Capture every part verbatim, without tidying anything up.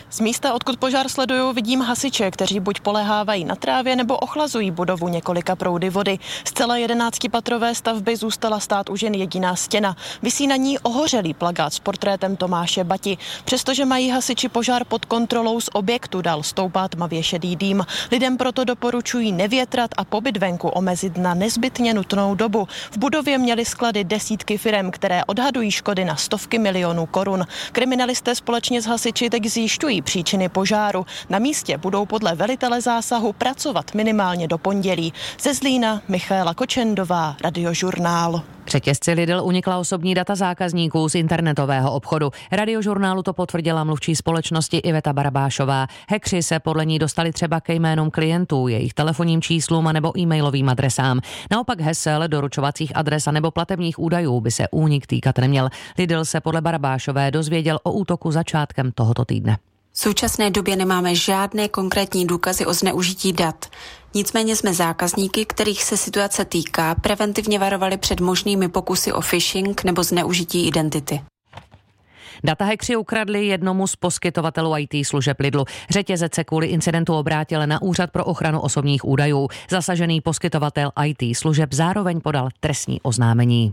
Z místa, odkud požár sleduju, vidím hasiče, kteří buď polehávají na trávě nebo ochlazují budovu několika proudy vody. Z celé jedenáctipatrové stavby zůstala stát už jen jediná stěna. Visí na ní ohořelý plakát s portrétem Tomáše Bati. Přestože mají hasiči požár pod kontrolou, z objektu dál stoupá tmavě šedý dým. Lidem proto doporučují nevětrat a pobyt venku omezit na nezbytně nutnou dobu. V budově měly sklady desítky firem, které odhadují škody na stovky milionů korun. Kriminalisté společně s hasiči teď zjišťují příčiny požáru. Na místě budou podle velitele zásahu pracovat minimálně do pondělí. Ze Zlína Michaela Kočendová, Radiožurnál. Řetězci Lidl unikla osobní data zákazníků z internetového obchodu. Radiožurnálu to potvrdila mluvčí společnosti Iveta Barabášová. Hackři se podle ní dostali třeba ke jménům klientů, jejich telefonním číslům a nebo e-mailovým adresám. Naopak hesel, doručovacích adres a nebo platebních údajů by se únik týkat neměl. Lidl se podle Barabášové dozvěděl o útoku začátkem tohoto týdne. V současné době nemáme žádné konkrétní důkazy o zneužití dat. Nicméně jsme zákazníky, kterých se situace týká, preventivně varovali před možnými pokusy o phishing nebo zneužití identity. Data hackři ukradli jednomu z poskytovatelů í té služeb Lidlu. Řetězec se kvůli incidentu obrátil na Úřad pro ochranu osobních údajů. Zasažený poskytovatel í té služeb zároveň podal trestní oznámení.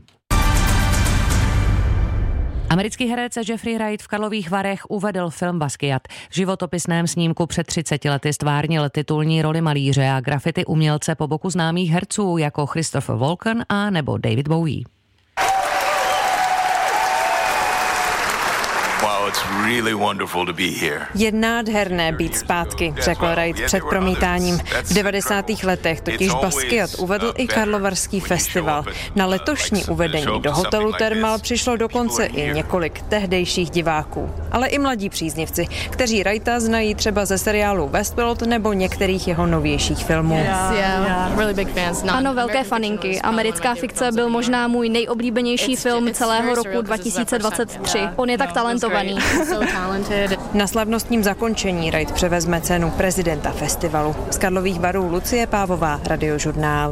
Americký herec Jeffrey Wright v Karlových Varech uvedl film Basquiat. V životopisném snímku před třiceti lety stvárnil titulní roli malíře a grafity umělce po boku známých herců jako Christopher Walken a nebo David Bowie. Je nádherné být zpátky, řekl Wright před promítáním. V devadesátých letech totiž Basquiat uvedl i Karlovarský festival. Na letošní uvedení do hotelu Thermal přišlo dokonce i několik tehdejších diváků. Ale i mladí příznivci, kteří Wrighta znají třeba ze seriálu Westworld nebo některých jeho novějších filmů. Ano, velké faninky. Americká fikce byl možná můj nejoblíbenější film celého roku dva tisíce dvacet tři. On je tak talentovaný. Na slavnostním zakončení Wright převezme cenu prezidenta festivalu. Z Karlových Varů Lucie Pávová, Radiožurnál.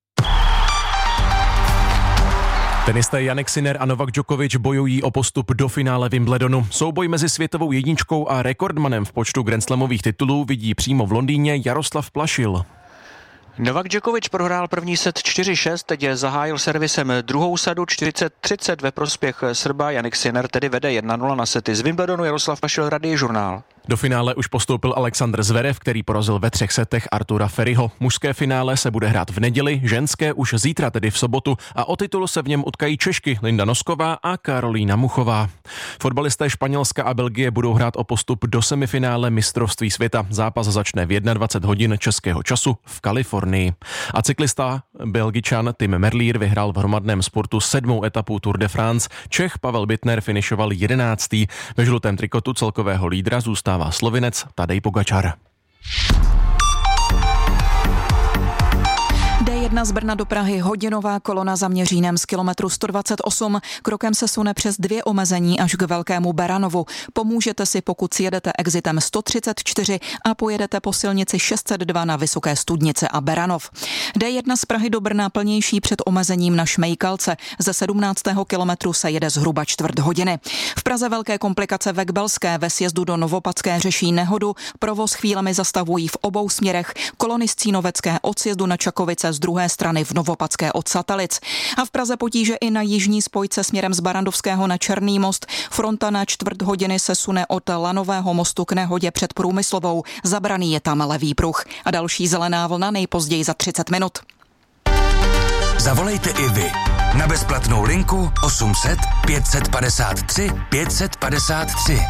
Tenisté Jannik Sinner a Novak Djokovic bojují o postup do finále Wimbledonu. Souboj mezi světovou jedničkou a rekordmanem v počtu grandslamových titulů vidí přímo v Londýně Jaroslav Plašil. Novak Djokovic prohrál první set čtyři šest, teď zahájil servisem druhou sadu čtyřicet třicet ve prospěch Srba. Jannik Sinner tedy vede jedna nula na sety. Z Wimbledonu Jaroslav Plašil, Radiožurnál. Do finále už postoupil Alexander Zverev, který porazil ve třech setech Artura Ferryho. Mužské finále se bude hrát v neděli, ženské už zítra, tedy v sobotu, a o titul se v něm utkají Češky Linda Nosková a Karolína Muchová. Fotbalisté Španělska a Belgie budou hrát o postup do semifinále mistrovství světa. Zápas začne v dvacet jedna hodin českého času v Kalifornii. A cyklista Belgičan Tim Merlier vyhrál v hromadném sportu sedmou etapu Tour de France. Čech Pavel Bittner finišoval jedenáctý. Ve žlutém trikotu celkového lídra zůstává Slovinec Tadej Pogačar. dé jedna z Brna do Prahy, hodinová kolona za Měřínem z kilometru sto dvacet osm. Krokem se sune přes dvě omezení až k Velkému Baranovu. Pomůžete si, pokud jedete exitem sto třicet čtyři a pojedete po silnici šest set dva na Vysoké Studnice a Beranov. dé jedna z Prahy do Brna plnější před omezením na Šmejkalce. Ze sedmnáctého kilometru se jede zhruba čtvrt hodiny. V Praze velké komplikace ve Kbelské, ve sjezdu do Novopadské řeší nehodu. Provoz chvílemi zastavují v obou směrech. Kolony z Cínovecké od sjezdu na Čakovice, z druhé strany v Novopadské od Satelic. A v Praze potíže i na jižní spojce směrem z Barandovského na Černý most. Fronta na čtvrt hodiny se sune od Lanového mostu k nehodě před Průmyslovou. Zabraný je tam levý pruh. A další zelená vlna nejpozději za třicet minut. Zavolejte i vy na bezplatnou linku osm set pět set padesát tři pět set padesát tři.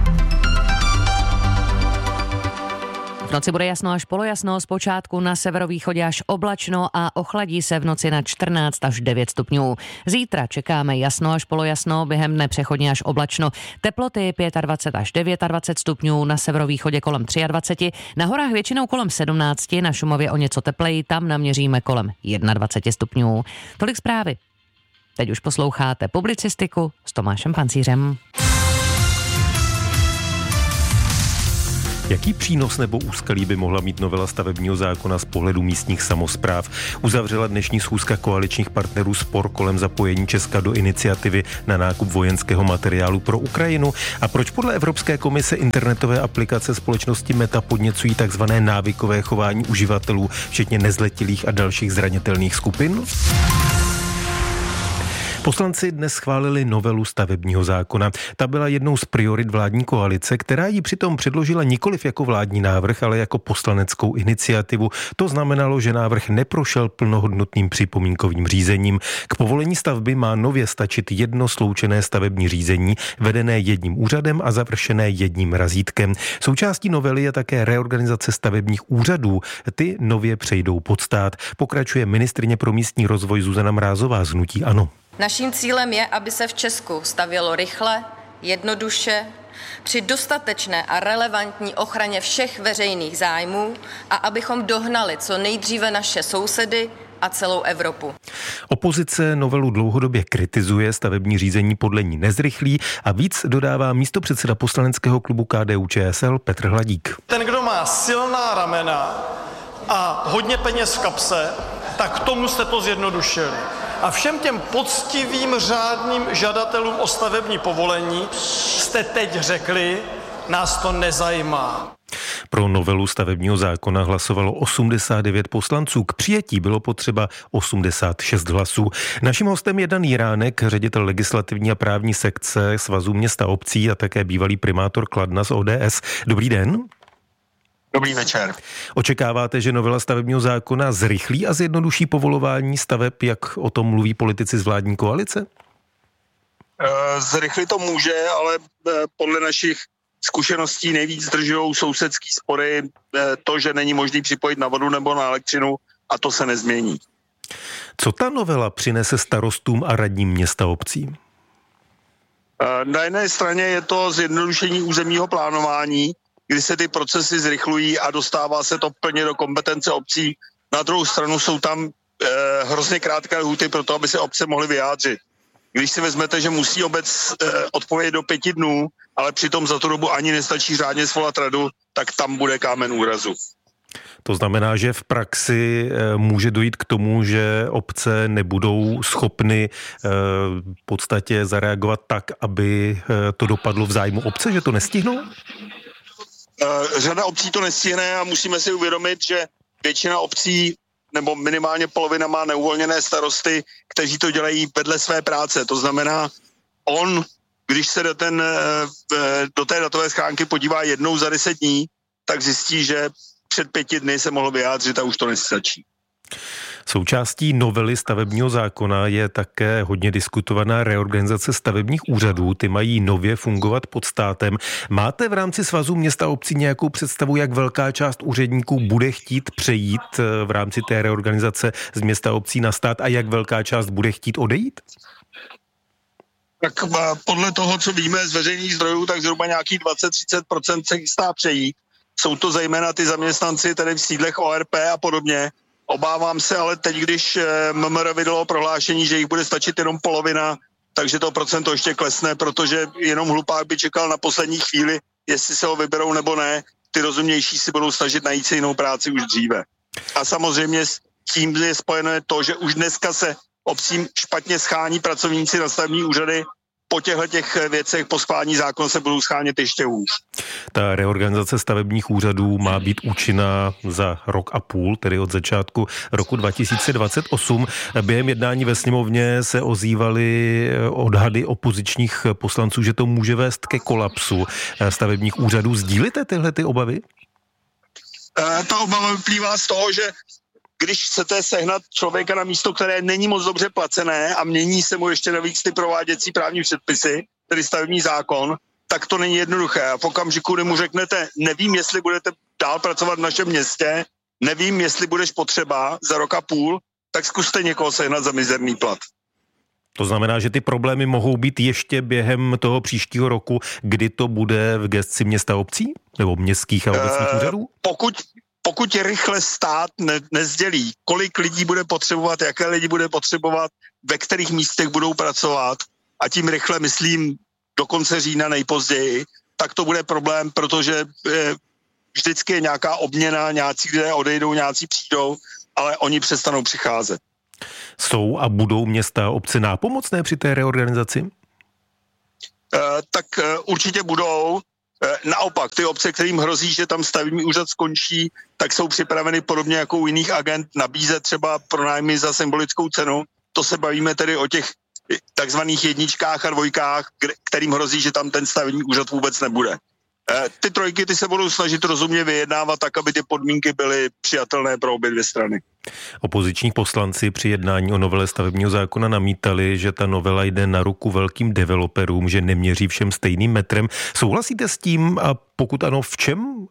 V noci bude jasno až polojasno, zpočátku na severovýchodě až oblačno a ochladí se v noci na čtrnáct až devět stupňů. Zítra čekáme jasno až polojasno, během dne přechodně až oblačno. Teploty dvacet pět až dvacet devět stupňů, na severovýchodě kolem dvacet tři, na horách většinou kolem sedmnáct, na Šumavě o něco tepleji, tam naměříme kolem dvacet jedna stupňů. Tolik zprávy. Teď už posloucháte publicistiku s Tomášem Pancířem. Jaký přínos nebo úskalí by mohla mít novela stavebního zákona z pohledu místních samospráv? Uzavřela dnešní schůzka koaličních partnerů spor kolem zapojení Česka do iniciativy na nákup vojenského materiálu pro Ukrajinu? A proč podle Evropské komise internetové aplikace společnosti Meta podněcují takzvané návykové chování uživatelů, včetně nezletilých a dalších zranitelných skupin? Poslanci dnes schválili novelu stavebního zákona. Ta byla jednou z priorit vládní koalice, která ji přitom předložila nikoliv jako vládní návrh, ale jako poslaneckou iniciativu. To znamenalo, že návrh neprošel plnohodnotným připomínkovým řízením. K povolení stavby má nově stačit jedno sloučené stavební řízení, vedené jedním úřadem a završené jedním razítkem. Součástí novely je také reorganizace stavebních úřadů. Ty nově přejdou pod stát. Pokračuje ministryně pro místní rozvoj Zuzana Mrázová z hnutí ANO. Naším cílem je, aby se v Česku stavělo rychle, jednoduše, při dostatečné a relevantní ochraně všech veřejných zájmů a abychom dohnali co nejdříve naše sousedy a celou Evropu. Opozice novelu dlouhodobě kritizuje, stavební řízení podle ní nezrychlí a víc dodává místopředseda poslaneckého klubu K D U Č S L Petr Hladík. Ten, kdo má silná ramena a hodně peněz v kapse, tak k tomu jste to zjednodušili. A všem těm poctivým řádným žadatelům o stavební povolení jste teď řekli, nás to nezajímá. Pro novelu stavebního zákona hlasovalo osmdesát devět poslanců. K přijetí bylo potřeba osmdesát šest hlasů. Naším hostem je Dan Jiránek, ředitel legislativní a právní sekce Svazu měst a obcí a také bývalý primátor Kladna z O D S. Dobrý den. Dobrý večer. Očekáváte, že novela stavebního zákona zrychlí a zjednoduší povolování staveb, jak o tom mluví politici z vládní koalice? Zrychlit to může, ale podle našich zkušeností nejvíc zdržují sousedský spory, to, že není možný připojit na vodu nebo na elektřinu, a to se nezmění. Co ta novela přinese starostům a radním města obcí? Na jedné straně je to zjednodušení územního plánování, kdy se ty procesy zrychlují a dostává se to plně do kompetence obcí. Na druhou stranu jsou tam eh, hrozně krátké lhůty pro to, aby se obce mohly vyjádřit. Když si vezmete, že musí obec eh, odpovědět do pěti dnů, ale přitom za tu dobu ani nestačí řádně svolat radu, tak tam bude kámen úrazu. To znamená, že v praxi eh, může dojít k tomu, že obce nebudou schopny eh, v podstatě zareagovat tak, aby eh, to dopadlo v zájmu obce, že to nestihnou? Řada obcí to nestihne a musíme si uvědomit, že většina obcí nebo minimálně polovina má neuvolněné starosty, kteří to dělají vedle své práce. To znamená, on, když se do, ten, do té datové schránky podívá jednou za deset dní, tak zjistí, že před pěti dny se mohl vyjádřit a už to nestačí. Součástí novely stavebního zákona je také hodně diskutovaná reorganizace stavebních úřadů. Ty mají nově fungovat pod státem. Máte v rámci Svazu měst a obcí nějakou představu, jak velká část úředníků bude chtít přejít v rámci té reorganizace z města a obcí na stát a jak velká část bude chtít odejít? Tak podle toho, co víme z veřejných zdrojů, tak zhruba nějakých dvacet až třicet procent se chystá přejít. Jsou to zejména ty zaměstnanci tady v sídlech O R P a podobně. Obávám se, ale teď, když M M R vydalo prohlášení, že jich bude stačit jenom polovina, takže to procento ještě klesne, protože jenom hlupák by čekal na poslední chvíli, jestli se ho vyberou nebo ne. Ty rozumnější si budou snažit najít si jinou práci už dříve. A samozřejmě s tím je spojeno to, že už dneska se obcím špatně schání pracovníci na stavební úřady. Po těchto těch věcech po schválení zákona se budou schánět ještě hůř. Ta reorganizace stavebních úřadů má být účinná za rok a půl, tedy od začátku roku dva tisíce dvacet osm. Během jednání ve sněmovně se ozývaly odhady opozičních poslanců, že to může vést ke kolapsu stavebních úřadů. Sdílíte tyhle ty obavy? E, ta obava vyplývá z toho, že když chcete sehnat člověka na místo, které není moc dobře placené a mění se mu ještě navíc ty prováděcí právní předpisy, tedy stavební zákon, tak to není jednoduché. A v okamžiku, kdy mu řeknete, nevím, jestli budete dál pracovat v našem městě, nevím, jestli budeš potřeba za rok a půl, tak zkuste někoho sehnat za mizerný plat. To znamená, že ty problémy mohou být ještě během toho příštího roku, kdy to bude v gesci města obcí? Nebo městských a obecních úřadů? Uh, pokud Pokud rychle stát ne, nezdělí, kolik lidí bude potřebovat, jaké lidi bude potřebovat, ve kterých místech budou pracovat, a tím rychle myslím do konce října nejpozději, tak to bude problém, protože eh, vždycky je nějaká obměna, nějací lidé odejdou, nějací přijdou, ale oni přestanou přicházet. Jsou a budou města a obce nápomocné při té reorganizaci? Uh, tak uh, určitě budou. Uh, naopak, ty obce, kterým hrozí, že tam stavební úřad skončí, tak jsou připraveny podobně jako u jiných agent nabízet třeba pronájmy za symbolickou cenu. To se bavíme tedy o těch takzvaných jedničkách a dvojkách, kterým hrozí, že tam ten stavební úřad vůbec nebude. Ty trojky ty se budou snažit rozumně vyjednávat tak, aby ty podmínky byly přijatelné pro obě dvě strany. Opoziční poslanci při jednání o novele stavebního zákona namítali, že ta novela jde na ruku velkým developerům, že neměří všem stejným metrem. Souhlasíte s tím a pokud ano, v čem?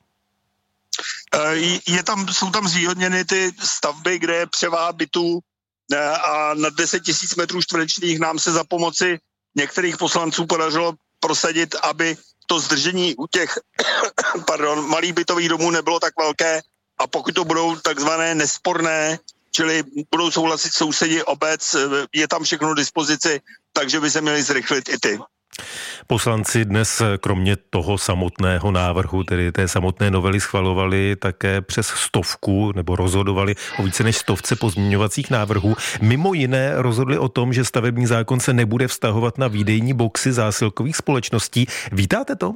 Je tam, jsou tam zvýhodněny ty stavby, kde je převaha bytů a na deset tisíc metrů čtverečních nám se za pomoci některých poslanců podařilo prosadit, aby to zdržení u těch pardon, malých bytových domů nebylo tak velké a pokud to budou takzvané nesporné, čili budou souhlasit sousedi, obec, je tam všechno k dispozici, takže by se měli zrychlit i ty. Poslanci dnes kromě toho samotného návrhu, tedy té samotné novely, schvalovali také přes stovku, nebo rozhodovali o více než stovce pozměňovacích návrhů. Mimo jiné rozhodli o tom, že stavební zákon se nebude vztahovat na výdejní boxy zásilkových společností. Vítáte to?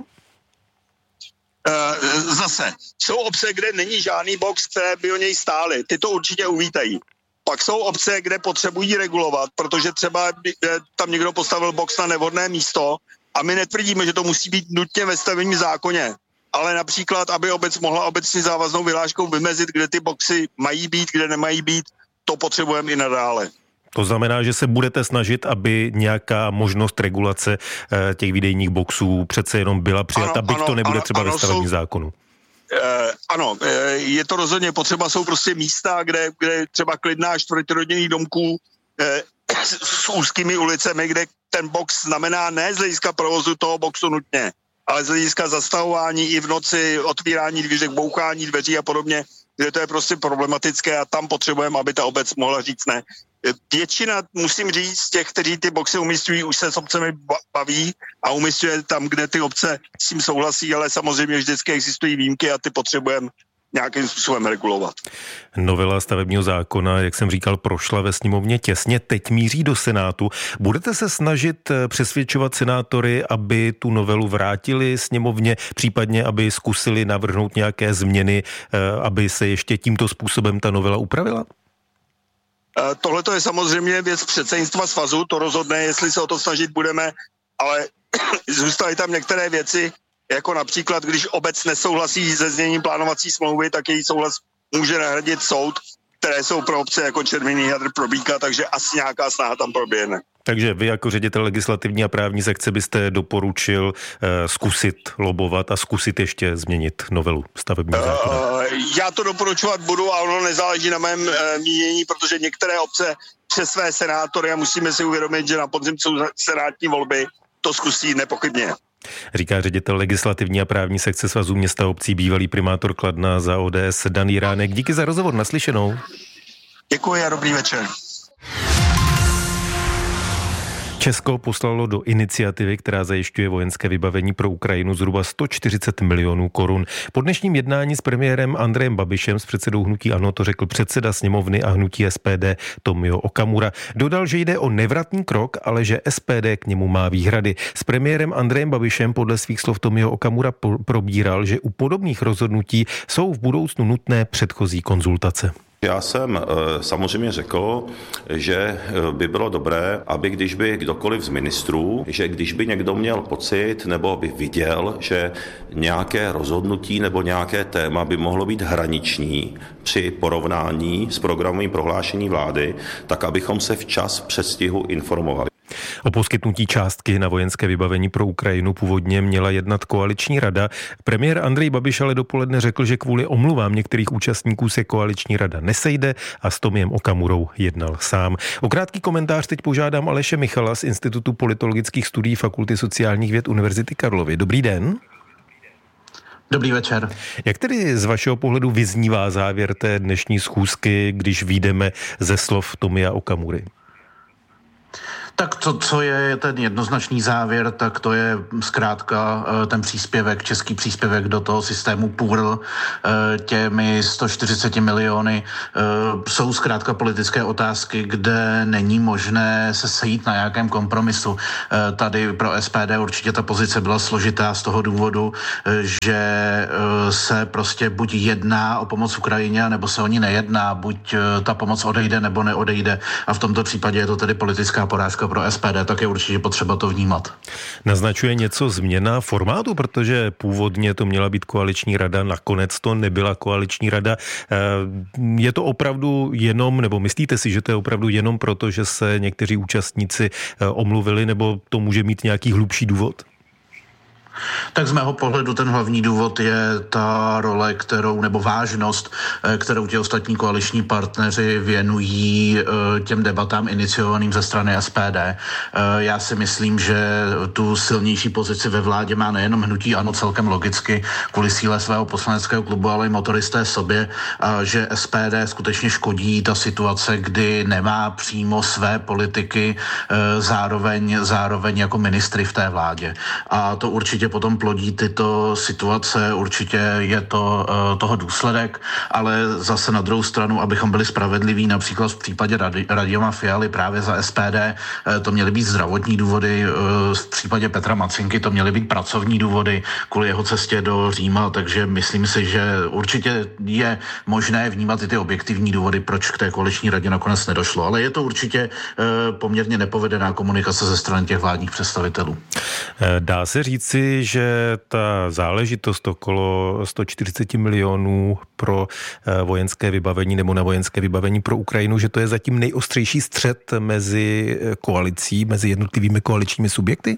Zase, jsou obce, kde není žádný box, které by o něj stály. Ty to určitě uvítají. Pak jsou obce, kde potřebují regulovat, protože třeba tam někdo postavil box na nevhodné místo a my netvrdíme, že to musí být nutně ve stavebním zákoně, ale například, aby obec mohla obecně závaznou vyhláškou vymezit, kde ty boxy mají být, kde nemají být, to potřebujeme i nadále. To znamená, že se budete snažit, aby nějaká možnost regulace těch výdejních boxů přece jenom byla přijata, byť to nebude třeba ano, ve stavebním zákonu. Eh, ano, eh, je to rozhodně potřeba, jsou prostě místa, kde, kde třeba klidná čtvrtirodinných domků eh, s, s úzkými ulicemi, kde ten box znamená ne z hlediska provozu toho boxu nutně, ale z hlediska zastavování i v noci, otvírání dvířek, bouchání dveří a podobně, kde to je prostě problematické a tam potřebujeme, aby ta obec mohla říct ne. Většina, musím říct, těch, kteří ty boxy umístují, už se s obcemi baví a umístuje tam, kde ty obce s tím souhlasí, ale samozřejmě vždycky existují výjimky a ty potřebujeme nějakým způsobem regulovat. Novela stavebního zákona, jak jsem říkal, prošla ve sněmovně těsně, teď míří do Senátu. Budete se snažit přesvědčovat senátory, aby tu novelu vrátili sněmovně, případně aby zkusili navrhnout nějaké změny, aby se ještě tímto způsobem ta novela upravila? Tohle to je samozřejmě věc předsednictva svazu, to rozhodne, jestli se o to snažit budeme, ale zůstaly tam některé věci, jako například, když obec nesouhlasí se zněním plánovací smlouvy, tak její souhlas může nahradit soud, které jsou pro obce jako červený hadr probíka, takže asi nějaká snaha tam proběhne. Takže vy jako ředitel legislativní a právní sekce byste doporučil uh, zkusit lobovat a zkusit ještě změnit novelu stavebního zákona? Uh, já to doporučovat budu a ono nezáleží na mém uh, mínění, protože některé obce přes své senátory, a musíme si uvědomit, že na podzim jsou senátní volby, to zkusí nepochybně. Říká ředitel legislativní a právní sekce Svazu měst a obcí, bývalý primátor Kladna za O D S Dan Jiránek. Díky za rozhovor, naslyšenou. Děkuji a dobrý večer. Česko poslalo do iniciativy, která zajišťuje vojenské vybavení pro Ukrajinu, zhruba sto čtyřicet milionů korun. Po dnešním jednání s premiérem Andrejem Babišem, s předsedou hnutí ANO, to řekl předseda sněmovny a hnutí S P D Tomio Okamura. Dodal, že jde o nevratný krok, ale že S P D k němu má výhrady. S premiérem Andrejem Babišem podle svých slov Tomio Okamura probíral, že u podobných rozhodnutí jsou v budoucnu nutné předchozí konzultace. Já jsem samozřejmě řekl, že by bylo dobré, aby když by kdokoliv z ministrů, že když by někdo měl pocit nebo by viděl, že nějaké rozhodnutí nebo nějaké téma by mohlo být hraniční při porovnání s programovým prohlášení vlády, tak abychom se včas v předstihu informovali. O poskytnutí částky na vojenské vybavení pro Ukrajinu původně měla jednat koaliční rada. Premiér Andrej Babiš ale dopoledne řekl, že kvůli omluvám některých účastníků se koaliční rada nesejde a s Tomiem Okamurou jednal sám. O krátký komentář teď požádám Aleše Michala z Institutu politologických studií Fakulty sociálních věd Univerzity Karlovy. Dobrý den. Dobrý večer. Jak tedy z vašeho pohledu vyznívá závěr té dnešní schůzky, když vyjdeme ze slov Tomia Okamury? Tak to, co je ten jednoznačný závěr, tak to je zkrátka ten příspěvek, český příspěvek do toho systému P U R L těmi sto čtyřicet miliony. Jsou zkrátka politické otázky, kde není možné se sejít na nějakém kompromisu. Tady pro S P D určitě ta pozice byla složitá z toho důvodu, že se prostě buď jedná o pomoc Ukrajině, nebo se o ní nejedná, buď ta pomoc odejde, nebo neodejde. A v tomto případě je to tedy politická porážka pro S P D, tak je určitě potřeba to vnímat. Naznačuje něco změna formátu, protože původně to měla být koaliční rada, nakonec to nebyla koaliční rada. Je to opravdu jenom, nebo myslíte si, že to je opravdu jenom proto, že se někteří účastníci omluvili, nebo to může mít nějaký hlubší důvod? Tak z mého pohledu ten hlavní důvod je ta role, kterou, nebo vážnost, kterou ti ostatní koaliční partneři věnují těm debatám iniciovaným ze strany S P D. Já si myslím, že tu silnější pozici ve vládě má nejenom hnutí ANO celkem logicky kvůli síle svého poslaneckého klubu, ale i motoristé sobě, že S P D skutečně škodí ta situace, kdy nemá přímo své politiky zároveň, zároveň jako ministry v té vládě. A to určitě potom plodí tyto situace, určitě je to uh, toho důsledek, ale zase na druhou stranu, abychom byli spravedliví, například v případě Radi- Radima Fialy právě za S P D, uh, to měly být zdravotní důvody, uh, v případě Petra Macinky to měly být pracovní důvody kvůli jeho cestě do Říma, takže myslím si, že určitě je možné vnímat i ty objektivní důvody, proč k té koaliční radě nakonec nedošlo, ale je to určitě uh, poměrně nepovedená komunikace ze strany těch vládních představitelů. Dá se říci, že ta záležitost okolo sto čtyřicet milionů pro vojenské vybavení nebo na vojenské vybavení pro Ukrajinu, že to je zatím nejostřejší střet mezi koalicí, mezi jednotlivými koaličními subjekty?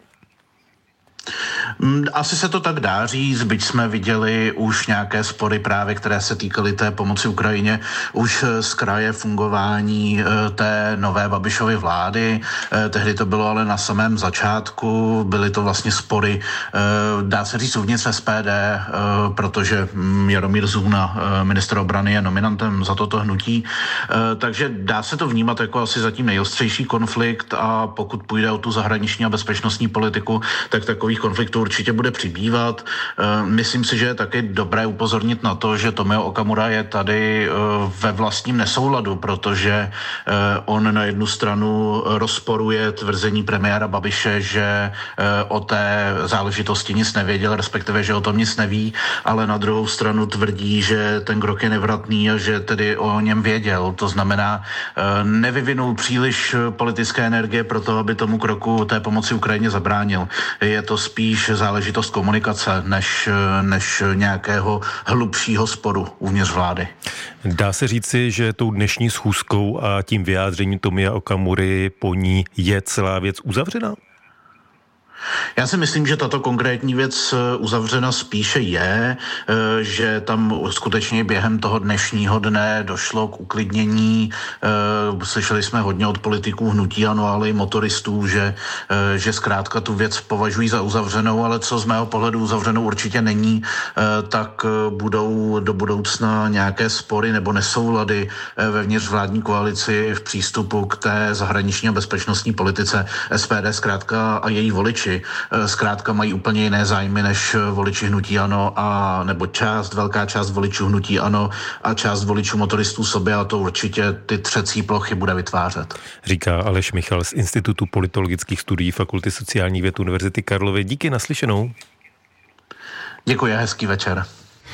Asi se to tak dá říct, byť jsme viděli už nějaké spory právě, které se týkaly té pomoci Ukrajině, už z kraje fungování té nové Babišovy vlády. Tehdy to bylo ale na samém začátku, byly to vlastně spory, dá se říct uvnitř S P D, protože Jaromír Zůna, ministr obrany, je nominantem za toto hnutí. Takže dá se to vnímat jako asi zatím nejostřejší konflikt a pokud půjde o tu zahraniční a bezpečnostní politiku, tak takový konfliktů určitě bude přibývat. Myslím si, že je taky dobré upozornit na to, že Tomio Okamura je tady ve vlastním nesouladu, protože on na jednu stranu rozporuje tvrzení premiéra Babiše, že o té záležitosti nic nevěděl, respektive, že o tom nic neví, ale na druhou stranu tvrdí, že ten krok je nevratný a že tedy o něm věděl. To znamená, nevyvinul příliš politické energie pro to, aby tomu kroku té pomoci Ukrajině zabránil. Je to spíš záležitost komunikace, než, než nějakého hlubšího sporu uvnitř vlády. Dá se říci, že tou dnešní schůzkou a tím vyjádřením Tomia Okamury po ní je celá věc uzavřená? Já si myslím, že tato konkrétní věc uzavřena spíše je, že tam skutečně během toho dnešního dne došlo k uklidnění. Slyšeli jsme hodně od politiků hnutí ANO, ale i motoristů, že, že zkrátka tu věc považují za uzavřenou, ale co z mého pohledu uzavřenou určitě není, tak budou do budoucna nějaké spory nebo nesoulady vevnitř vládní koalici v přístupu k té zahraniční a bezpečnostní politice. S P D zkrátka a její voliči zkrátka mají úplně jiné zájmy než voliči hnutí ANO a nebo část, velká část voličů hnutí ANO a část voličů motoristů sobě a to určitě ty třecí plochy bude vytvářet. Říká Aleš Michal z Institutu politologických studií Fakulty sociálních věd Univerzity Karlovy. Díky, naslyšenou. Děkuji, hezký večer.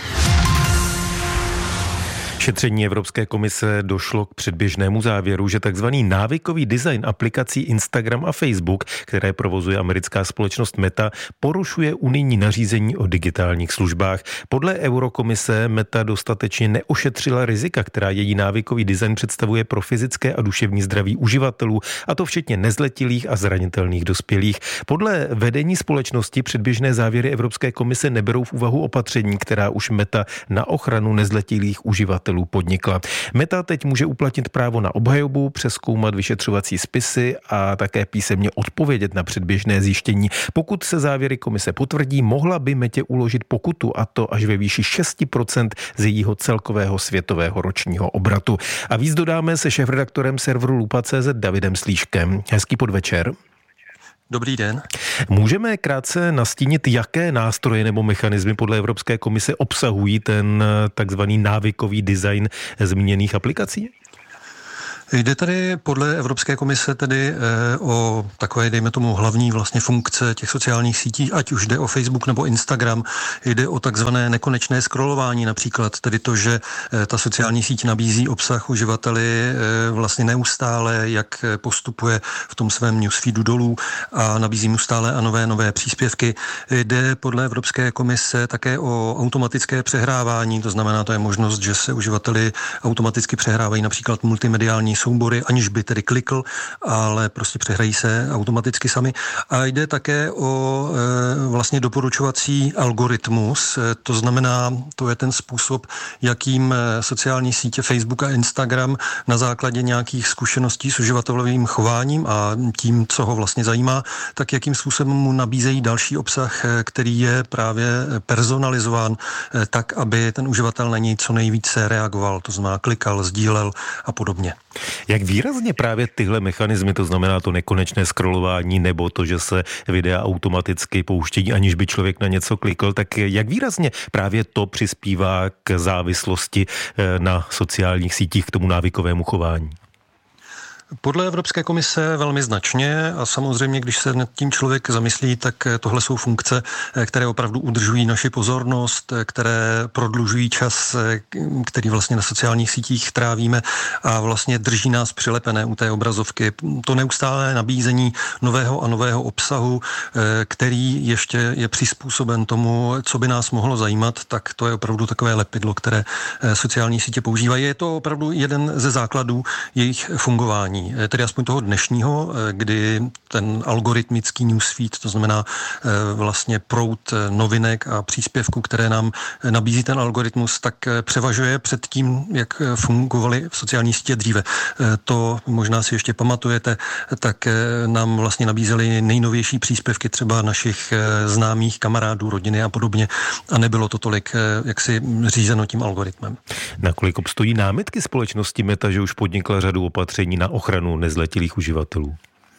Šetření Evropské komise došlo k předběžnému závěru, že takzvaný návykový design aplikací Instagram a Facebook, které provozuje americká společnost Meta, porušuje unijní nařízení o digitálních službách. Podle Eurokomise Meta dostatečně neošetřila rizika, která její návykový design představuje pro fyzické a duševní zdraví uživatelů, a to včetně nezletilých a zranitelných dospělých. Podle vedení společnosti předběžné závěry Evropské komise neberou v úvahu opatření, která už Meta na ochranu nezletilých uživatelů uživatelů podnikla. Meta teď může uplatnit právo na obhajobu, přezkoumat vyšetřovací spisy a také písemně odpovědět na předběžné zjištění. Pokud se závěry komise potvrdí, mohla by Metě uložit pokutu, a to až ve výši šest procent z jejího celkového světového ročního obratu. A víc dodáme se šéfredaktorem serveru Lupa tečka cé zet Davidem Slíškem. Hezký podvečer. Dobrý den. Můžeme krátce nastínit, jaké nástroje nebo mechanismy podle Evropské komise obsahují ten takzvaný návykový design zmíněných aplikací? Jde tady podle Evropské komise tedy o takové, dejme tomu, hlavní vlastně funkce těch sociálních sítí, ať už jde o Facebook nebo Instagram. Jde o takzvané nekonečné scrollování například, tedy to, že ta sociální síť nabízí obsah uživateli vlastně neustále, jak postupuje v tom svém newsfeedu dolů a nabízí mu stále a nové, nové příspěvky. Jde podle Evropské komise také o automatické přehrávání, to znamená, to je možnost, že se uživateli automaticky přehrávají například multimediální soubory, aniž by tedy klikl, ale prostě přehrají se automaticky sami. A jde také o e, vlastně doporučovací algoritmus, e, to znamená, to je ten způsob, jakým sociální sítě Facebook a Instagram na základě nějakých zkušeností s uživatelovým chováním a tím, co ho vlastně zajímá, tak jakým způsobem mu nabízejí další obsah, který je právě personalizován e, tak, aby ten uživatel na něj co nejvíce reagoval, to znamená klikal, sdílel a podobně. Jak výrazně právě tyhle mechanismy, to znamená to nekonečné scrollování nebo to, že se videa automaticky pouštějí, aniž by člověk na něco klikl, tak jak výrazně právě to přispívá k závislosti na sociálních sítích, k tomu návykovému chování? Podle Evropské komise velmi značně a samozřejmě, když se nad tím člověk zamyslí, tak tohle jsou funkce, které opravdu udržují naši pozornost, které prodlužují čas, který vlastně na sociálních sítích trávíme a vlastně drží nás přilepené u té obrazovky. To neustálé nabízení nového a nového obsahu, který ještě je přizpůsoben tomu, co by nás mohlo zajímat, tak to je opravdu takové lepidlo, které sociální sítě používají. Je to opravdu jeden ze základů jejich fungování. Tedy aspoň toho dnešního, kdy ten algoritmický newsfeed, to znamená vlastně proud novinek a příspěvků, které nám nabízí ten algoritmus, tak převažuje před tím, jak fungovaly sociální sítě dříve. To možná si ještě pamatujete, tak nám vlastně nabízeli nejnovější příspěvky třeba našich známých kamarádů, rodiny a podobně a nebylo to tolik jaksi řízeno tím algoritmem. Nakolik obstojí námitky společnosti Meta, že už podnikla řadu opatření na ochranu nezletilých uživatelů?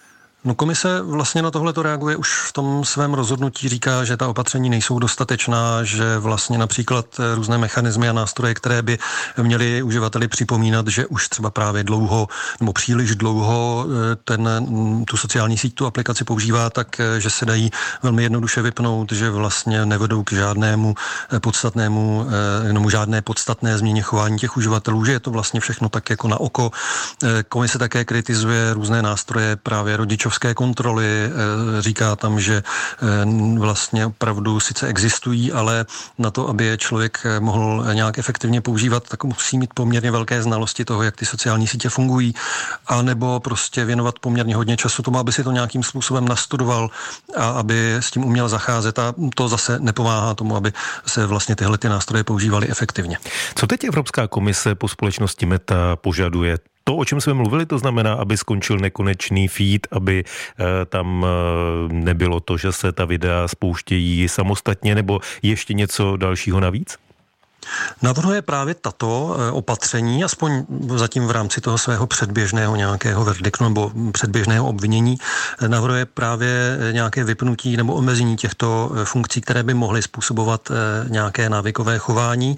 No komise vlastně na tohle to reaguje už v tom svém rozhodnutí, říká, že ta opatření nejsou dostatečná, že vlastně například různé mechanismy a nástroje, které by měly uživateli připomínat, že už třeba právě dlouho nebo příliš dlouho ten, tu sociální síť, tu aplikaci používá, tak že se dají velmi jednoduše vypnout, že vlastně nevedou k žádnému podstatnému, nebo žádné podstatné změně chování těch uživatelů, že je to vlastně všechno tak jako na oko. Komise také kritizuje různé nástroje právě rodičov kontroly, říká tam, že vlastně opravdu sice existují, ale na to, aby je člověk mohl nějak efektivně používat, tak musí mít poměrně velké znalosti toho, jak ty sociální sítě fungují, a nebo prostě věnovat poměrně hodně času tomu, aby si to nějakým způsobem nastudoval a aby s tím uměl zacházet, a to zase nepomáhá tomu, aby se vlastně tyhle ty nástroje používaly efektivně. Co teď Evropská komise po společnosti Meta požaduje? To, o čem jsme mluvili, to znamená, aby skončil nekonečný feed, aby e, tam e, nebylo to, že se ta videa spouštějí samostatně, nebo ještě něco dalšího navíc? Navrhuje právě tato opatření, aspoň zatím v rámci toho svého předběžného nějakého verdiktu nebo předběžného obvinění, navrhuje právě nějaké vypnutí nebo omezení těchto funkcí, které by mohly způsobovat nějaké návykové chování,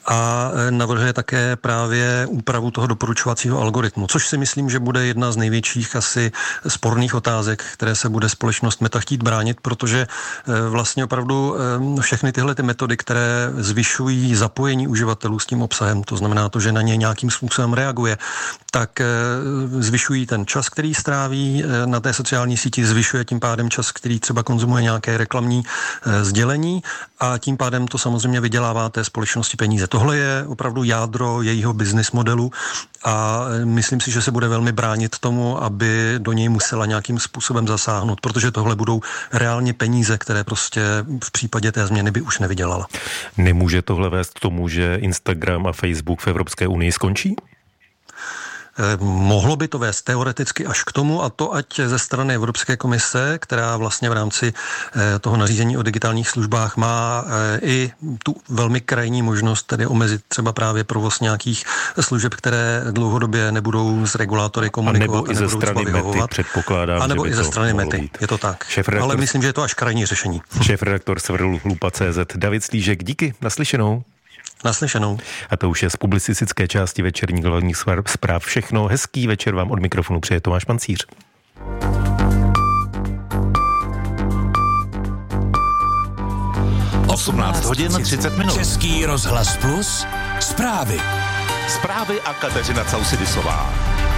a navrhuje také právě úpravu toho doporučovacího algoritmu, což si myslím, že bude jedna z největších asi sporných otázek, které se bude společnost Meta chtít bránit, protože vlastně opravdu všechny tyhle ty metody, které zvyšují zapojení uživatelů s tím obsahem, to znamená to, že na ně nějakým způsobem reaguje, tak zvyšují ten čas, který stráví na té sociální síti, zvyšuje tím pádem čas, který třeba konzumuje nějaké reklamní sdělení, a tím pádem to samozřejmě vydělává té společnosti peníze. Tohle je opravdu jádro jejího business modelu a myslím si, že se bude velmi bránit tomu, aby do něj musela nějakým způsobem zasáhnout, protože tohle budou reálně peníze, které prostě v případě té změny by už nevydělala. Nemůže tohle vést k tomu, že Instagram a Facebook v Evropské unii skončí? Mohlo by to vést teoreticky až k tomu, a to ať ze strany Evropské komise, která vlastně v rámci toho nařízení o digitálních službách má i tu velmi krajní možnost tedy omezit třeba právě provoz nějakých služeb, které dlouhodobě nebudou s regulátory komunikovat. A nebo i ze strany Mety, předpokládám. A nebo i ze strany Mety, být. je to tak. Šéfredaktor... Ale myslím, že je to až krajní řešení. Šéfredaktor Severu Lupa tečka cé zet David Slížek, díky, naslyšenou. Naslyšenou. A to už je z publicistické části večerních hlavních zpráv všechno. Hezký večer vám od mikrofonu přeje Tomáš Pancíř. osmnáct hodin třicet minut. Český rozhlas plus, zprávy. Zprávy a Kateřina Causidisová.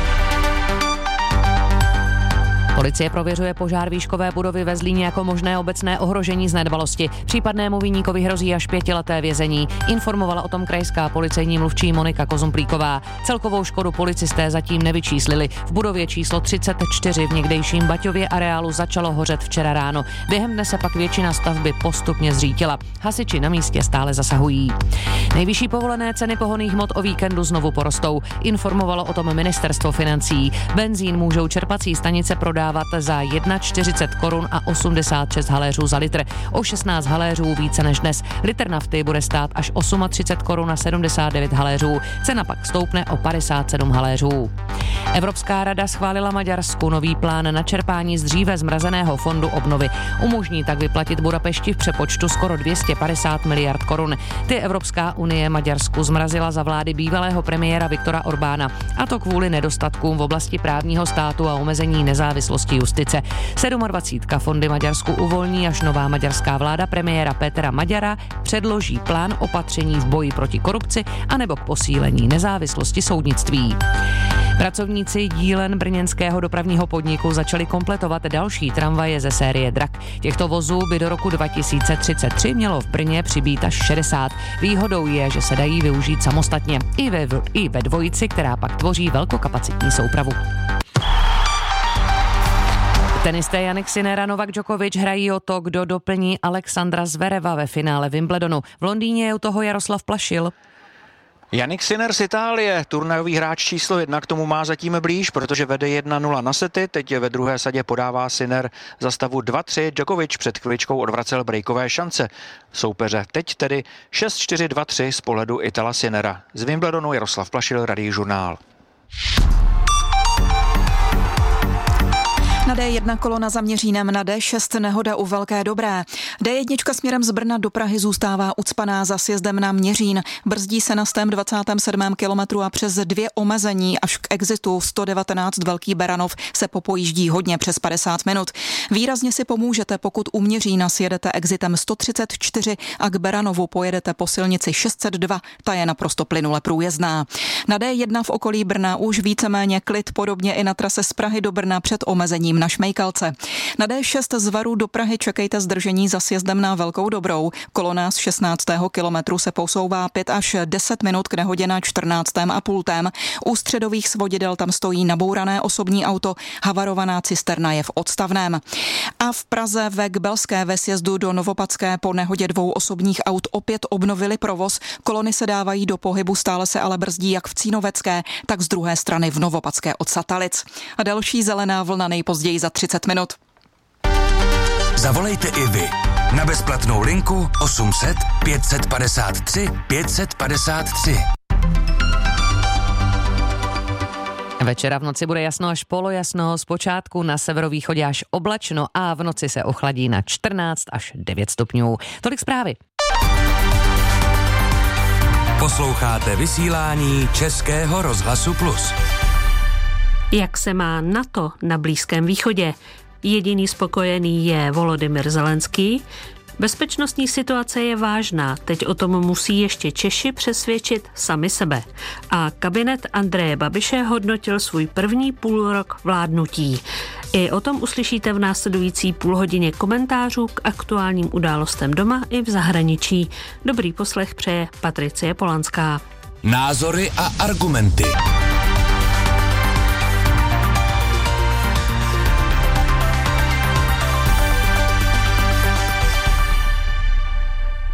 Policie prověřuje požár výškové budovy ve Zlíně jako možné obecné ohrožení z nedbalosti. Případnému viníkovi hrozí až pětileté vězení. Informovala o tom krajská policejní mluvčí Monika Kozumplíková. Celkovou škodu policisté zatím nevyčíslili. V budově číslo třicet čtyři v někdejším Baťově areálu začalo hořet včera ráno. Během dne se pak většina stavby postupně zřítila. Hasiči na místě stále zasahují. Nejvyšší povolené ceny pohonných hmot o víkendu znovu porostou. Informovalo o tom ministerstvo financí. Benzín můžou čerpací stanice prodávat za čtyřicet jedna korun a osmdesát šest haléřů za litr. O šestnáct haléřů více než dnes. Litr nafty bude stát až třicet osm korun a sedmdesát devět haléřů. Cena pak stoupne o padesát sedm haléřů. Evropská rada schválila Maďarsku nový plán na čerpání z dříve zmrazeného fondu obnovy. Umožní tak vyplatit Budapešti v přepočtu skoro dvě stě padesát miliard korun. Ty Evropská unie Maďarsku zmrazila za vlády bývalého premiéra Viktora Orbána. A to kvůli nedostatkům v oblasti právního státu a omezení nezávislosti justice. dvacet sedm fondy Maďarsku uvolní, až nová maďarská vláda premiéra Petra Maďara předloží plán opatření v boji proti korupci anebo k posílení nezávislosti soudnictví. Pracovníci dílen brněnského dopravního podniku začali kompletovat další tramvaje ze série Drak. Těchto vozů by do roku dva tisíce třicet tři mělo v Brně přibýt až šedesát. Výhodou je, že se dají využít samostatně i ve, i ve dvojici, která pak tvoří velkokapacitní soupravu. Tenisté Jannik Sinner a Novak Djokovic hrají o to, kdo doplní Alexandra Zvereva ve finále Wimbledonu. V Londýně je u toho Jaroslav Plašil. Jannik Sinner z Itálie, turnajový hráč číslo jedna, k tomu má zatím blíž, protože vede jedna nula na sety, teď ve druhé sadě podává Sinner za stavu dva tři, Djokovic před chviličkou odvracel breakové šance soupeře. Teď tedy šest čtyři dva tři z pohledu Itala Sinnera. Z Wimbledonu Jaroslav Plašil, Radiožurnál. Na dé jedna kolona za Měřínem, na dé šest nehoda u Velké Dobré. dé jedna směrem z Brna do Prahy zůstává ucpaná za sjezdem na Měřín. Brzdí se na stém dvacátém sedmém kilometru a přes dvě omezení až k exitu sto devatenáct Velký Beranov se popojíždí hodně přes padesát minut. Výrazně si pomůžete, pokud u Měřína sjedete exitem sto třicet čtyři a k Beranovu pojedete po silnici šest set dva, ta je naprosto plynule průjezdná. Na dé jedna v okolí Brna už víceméně klid, podobně i na trase z Prahy do Brna před omezením na Šmejkalce. Na dé šest z Varu do Prahy čekejte zdržení za sjezdem na Velkou Dobrou. Kolona z šestnáctého kilometru se posouvá pět až deset minut k nehodě na čtrnáctém a pultém. U středových svodidel tam stojí nabourané osobní auto, havarovaná cisterna je v odstavném. A v Praze ve Gbelské ve sjezdu do Novopadské po nehodě dvou osobních aut opět obnovili provoz. Kolony se dávají do pohybu, stále se ale brzdí jak v Cínovecké, tak z druhé strany v Novopadské od Satalic. A další zelená vlna nejpozději za třicet minut. Zavolejte i vy na bezplatnou linku osm set pět set padesát tři pět set padesát tři. Večera v noci bude jasno až polojasno, zpočátku na severovýchodě až oblačno a v noci se ochladí na čtrnáct až devět stupňů. Tolik zprávy. Posloucháte vysílání Českého rozhlasu Plus. Jak se má NATO na Blízkém východě? Jediný spokojený je Volodymyr Zelenský. Bezpečnostní situace je vážná, teď o tom musí ještě Češi přesvědčit sami sebe. A kabinet Andreje Babiše hodnotil svůj první půlrok vládnutí. I o tom uslyšíte v následující půlhodině komentářů k aktuálním událostem doma i v zahraničí. Dobrý poslech přeje Patricie Polanská. Názory a argumenty.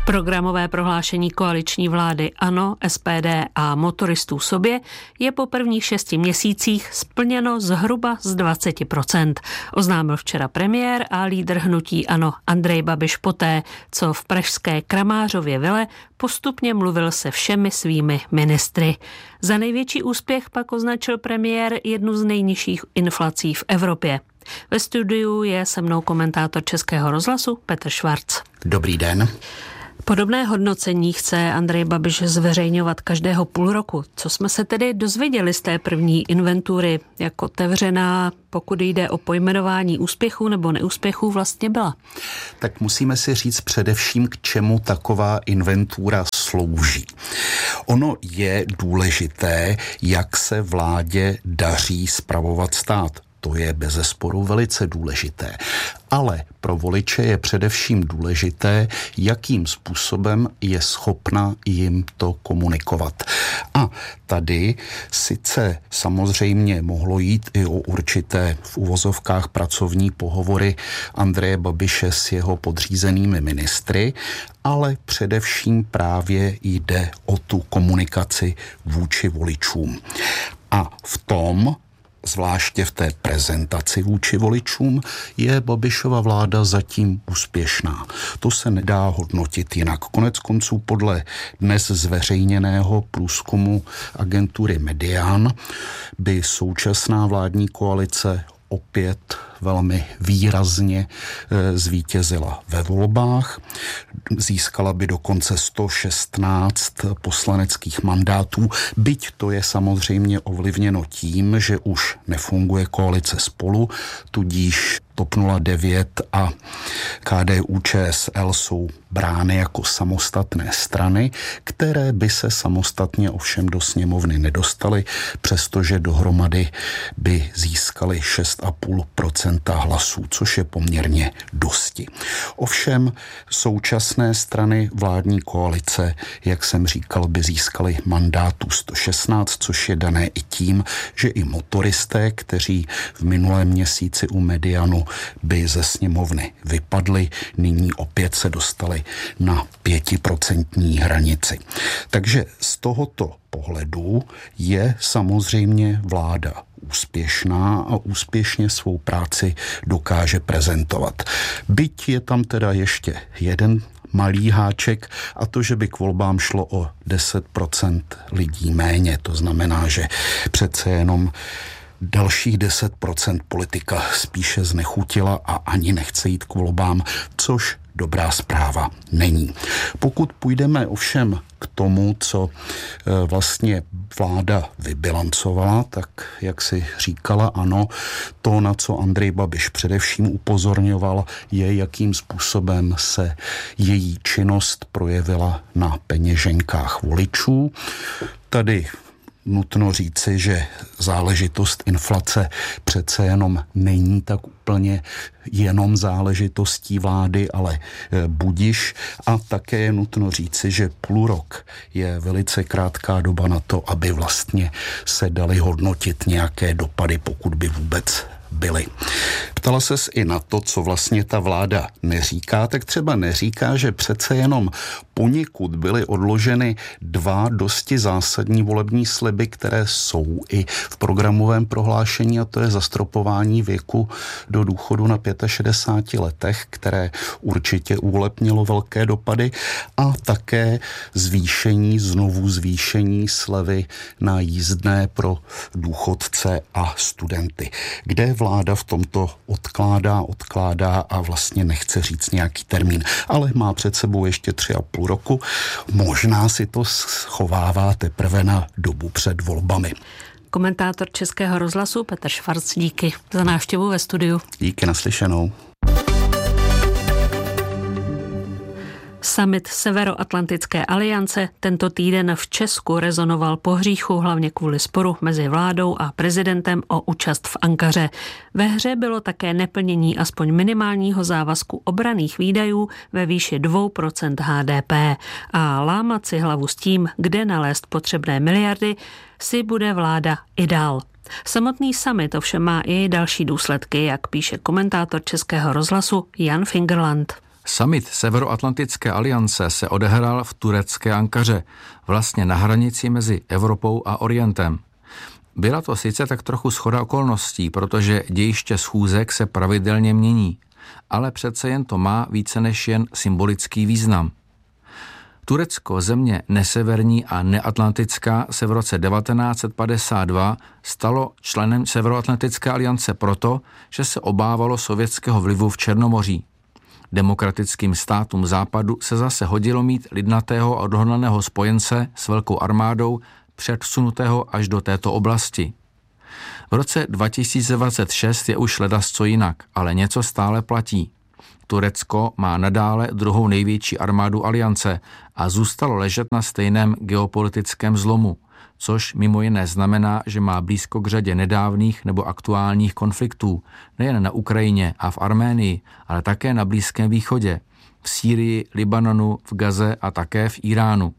Programové prohlášení koaliční vlády ANO, S P D a motoristů sobě je po prvních šesti měsících splněno zhruba z dvacet procent. Oznámil včera premiér a lídr hnutí ANO Andrej Babiš poté, co v pražské Kramářově vile postupně mluvil se všemi svými ministry. Za největší úspěch pak označil premiér jednu z nejnižších inflací v Evropě. Ve studiu je se mnou komentátor Českého rozhlasu Petr Švarc. Dobrý den. Podobné hodnocení chce Andrej Babiš zveřejňovat každého půl roku. Co jsme se tedy dozvěděli z té první inventury, jak otevřená, pokud jde o pojmenování úspěchů nebo neúspěchů, vlastně byla? Tak musíme si říct především, k čemu taková inventura slouží. Ono je důležité, jak se vládě daří spravovat stát. To je bezesporu velice důležité. Ale pro voliče je především důležité, jakým způsobem je schopna jim to komunikovat. A tady sice samozřejmě mohlo jít i o určité v uvozovkách pracovní pohovory Andreje Babiše s jeho podřízenými ministry, ale především právě jde o tu komunikaci vůči voličům. A v tom, zvláště v té prezentaci vůči voličům, je Babišova vláda zatím úspěšná. To se nedá hodnotit jinak. Konec konců podle dnes zveřejněného průzkumu agentury Median by současná vládní koalice opět velmi výrazně e, zvítězila ve volbách. Získala by dokonce sto šestnáct poslaneckých mandátů, byť to je samozřejmě ovlivněno tím, že už nefunguje koalice Spolu, tudíž T O P nula devět a K D U Č S L jsou brány jako samostatné strany, které by se samostatně ovšem do sněmovny nedostaly, přestože dohromady by získaly šest celá pět procenta hlasů, což je poměrně dosti. Ovšem současné strany vládní koalice, jak jsem říkal, by získaly mandátů sto šestnáct, což je dané i tím, že i motoristé, kteří v minulém měsíci u Medianu by ze sněmovny vypadli, nyní opět se dostali na pětiprocentní hranici. Takže z tohoto pohledu je samozřejmě vláda úspěšná a úspěšně svou práci dokáže prezentovat. Byť je tam teda ještě jeden malý háček, a to, že by k volbám šlo o deset procent lidí méně. To znamená, že přece jenom dalších deset procent politika spíše znechutila a ani nechce jít k volbám, což dobrá zpráva není. Pokud půjdeme ovšem k tomu, co vlastně vláda vybilancovala, tak jak si říkala, ano, to, na co Andrej Babiš především upozorňoval, je, jakým způsobem se její činnost projevila na peněženkách voličů. Tady nutno říci, že záležitost inflace přece jenom není tak úplně jenom záležitostí vlády, ale budiš. A také je nutno říci, že půl rok je velice krátká doba na to, aby vlastně se daly hodnotit nějaké dopady, pokud by vůbec byly. Ptala ses i na to, co vlastně ta vláda neříká, tak třeba neříká, že přece jenom poněkud byly odloženy dva dosti zásadní volební sliby, které jsou i v programovém prohlášení, a to je zastropování věku do důchodu na šedesáti pěti letech, které určitě u voleb mělo velké dopady, a také zvýšení, znovu zvýšení slevy na jízdné pro důchodce a studenty, kde vláda v tomto odkládá, odkládá a vlastně nechce říct nějaký termín, ale má před sebou ještě tři a půl roku. Možná si to schovává teprve na dobu před volbami. Komentátor Českého rozhlasu Petr Švarc, díky za návštěvu ve studiu. Díky, naslyšenou. Summit Severoatlantické aliance tento týden v Česku rezonoval po hříchu, hlavně kvůli sporu mezi vládou a prezidentem o účast v Ankaře. Ve hře bylo také neplnění aspoň minimálního závazku obranných výdajů ve výši dvě procenta H D P. A lámat si hlavu s tím, kde nalézt potřebné miliardy, si bude vláda i dál. Samotný summit ovšem má i další důsledky, jak píše komentátor Českého rozhlasu Jan Fingerland. Summit Severoatlantické aliance se odehrál v turecké Ankaře, vlastně na hranici mezi Evropou a Orientem. Byla to sice tak trochu shoda okolností, protože dějiště schůzek se pravidelně mění, ale přece jen to má více než jen symbolický význam. Turecko, země neseverní a neatlantická, se v roce devatenáct set padesát dva stalo členem Severoatlantické aliance proto, že se obávalo sovětského vlivu v Černomoří. Demokratickým státům západu se zase hodilo mít lidnatého a odhodlaného spojence s velkou armádou předsunutého až do této oblasti. V roce dva tisíce dvacet šest je už ledasco jinak, ale něco stále platí. Turecko má nadále druhou největší armádu aliance a zůstalo ležet na stejném geopolitickém zlomu, což mimo jiné znamená, že má blízko k řadě nedávných nebo aktuálních konfliktů, nejen na Ukrajině a v Arménii, ale také na Blízkém východě, v Sýrii, Libanonu, v Gaze a také v Iránu.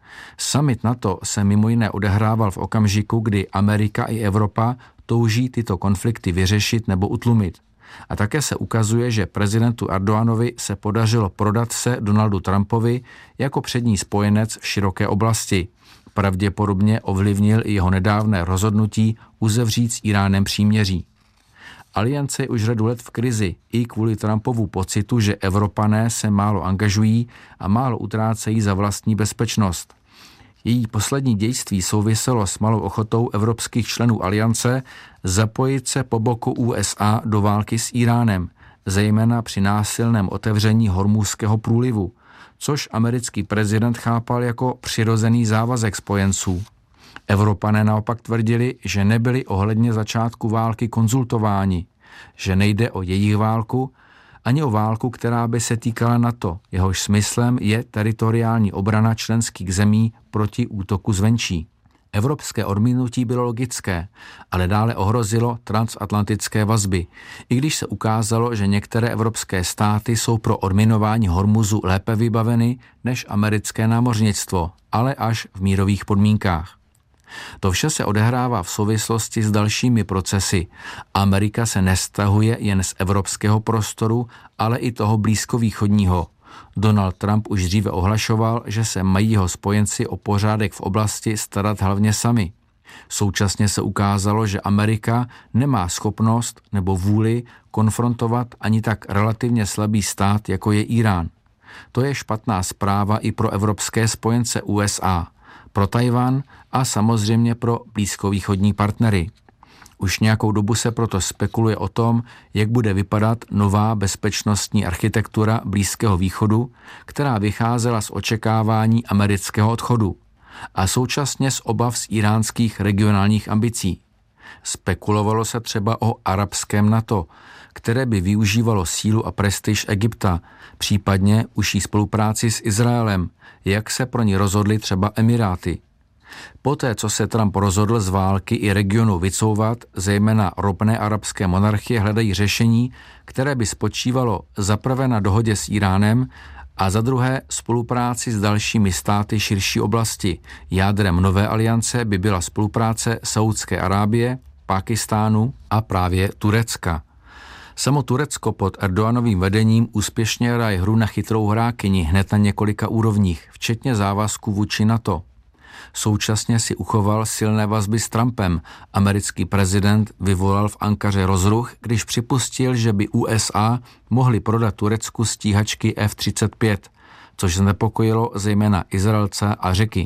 Summit NATO se mimo jiné odehrával v okamžiku, kdy Amerika i Evropa touží tyto konflikty vyřešit nebo utlumit. A také se ukazuje, že prezidentu Erdoganovi se podařilo prodat se Donaldu Trumpovi jako přední spojenec v široké oblasti. Pravděpodobně ovlivnil i jeho nedávné rozhodnutí uzavřít s Iránem příměří. Aliance je už řadu let v krizi i kvůli Trumpovu pocitu, že Evropané se málo angažují a málo utrácejí za vlastní bezpečnost. Její poslední dějství souviselo s malou ochotou evropských členů aliance zapojit se po boku U S A do války s Iránem, zejména při násilném otevření Hormuzského průlivu, což americký prezident chápal jako přirozený závazek spojenců. Evropané naopak tvrdili, že nebyli ohledně začátku války konzultováni, že nejde o jejich válku, ani o válku, která by se týkala NATO, jehož smyslem je teritoriální obrana členských zemí proti útoku zvenčí. Evropské odmítnutí bylo logické, ale dále ohrozilo transatlantické vazby, i když se ukázalo, že některé evropské státy jsou pro odminování Hormuzu lépe vybaveny než americké námořnictvo, ale až v mírových podmínkách. To vše se odehrává v souvislosti s dalšími procesy. Amerika se nestahuje jen z evropského prostoru, ale i toho blízkovýchodního. Donald Trump už dříve ohlašoval, že se mají jeho spojenci o pořádek v oblasti starat hlavně sami. Současně se ukázalo, že Amerika nemá schopnost nebo vůli konfrontovat ani tak relativně slabý stát, jako je Irán. To je špatná zpráva i pro evropské spojence U S A, pro Tajvan a samozřejmě pro blízkovýchodní partnery. Už nějakou dobu se proto spekuluje o tom, jak bude vypadat nová bezpečnostní architektura Blízkého východu, která vycházela z očekávání amerického odchodu a současně z obav z iránských regionálních ambicí. Spekulovalo se třeba o arabském NATO, které by využívalo sílu a prestiž Egypta, případně užší spolupráci s Izraelem, jak se pro ní rozhodly třeba Emiráty. Poté, co se Trump rozhodl z války i regionu vycouvat, zejména ropné arabské monarchie hledají řešení, které by spočívalo za prvé na dohodě s Iránem a za druhé spolupráci s dalšími státy širší oblasti. Jádrem nové aliance by byla spolupráce Saúdské Arábie, Pákistánu a právě Turecka. Samo Turecko pod Erdoganovým vedením úspěšně hraje hru na chytrou hrákyni hned na několika úrovních, včetně závazku vůči NATO. Současně si uchoval silné vazby s Trumpem. Americký prezident vyvolal v Ankaře rozruch, když připustil, že by U S A mohli prodat Turecku stíhačky F třicet pět, což znepokojilo zejména Izraelce a Řeky.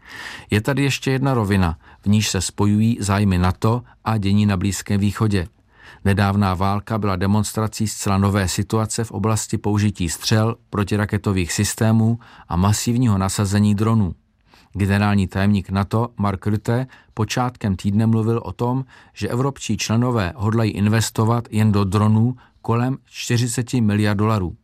Je tady ještě jedna rovina, v níž se spojují zájmy NATO a dění na Blízkém východě. Nedávná válka byla demonstrací zcela nové situace v oblasti použití střel, protiraketových systémů a masivního nasazení dronů. Generální tajemník NATO Mark Rutte počátkem týdne mluvil o tom, že evropští členové hodlají investovat jen do dronů kolem čtyřicet miliard dolarů.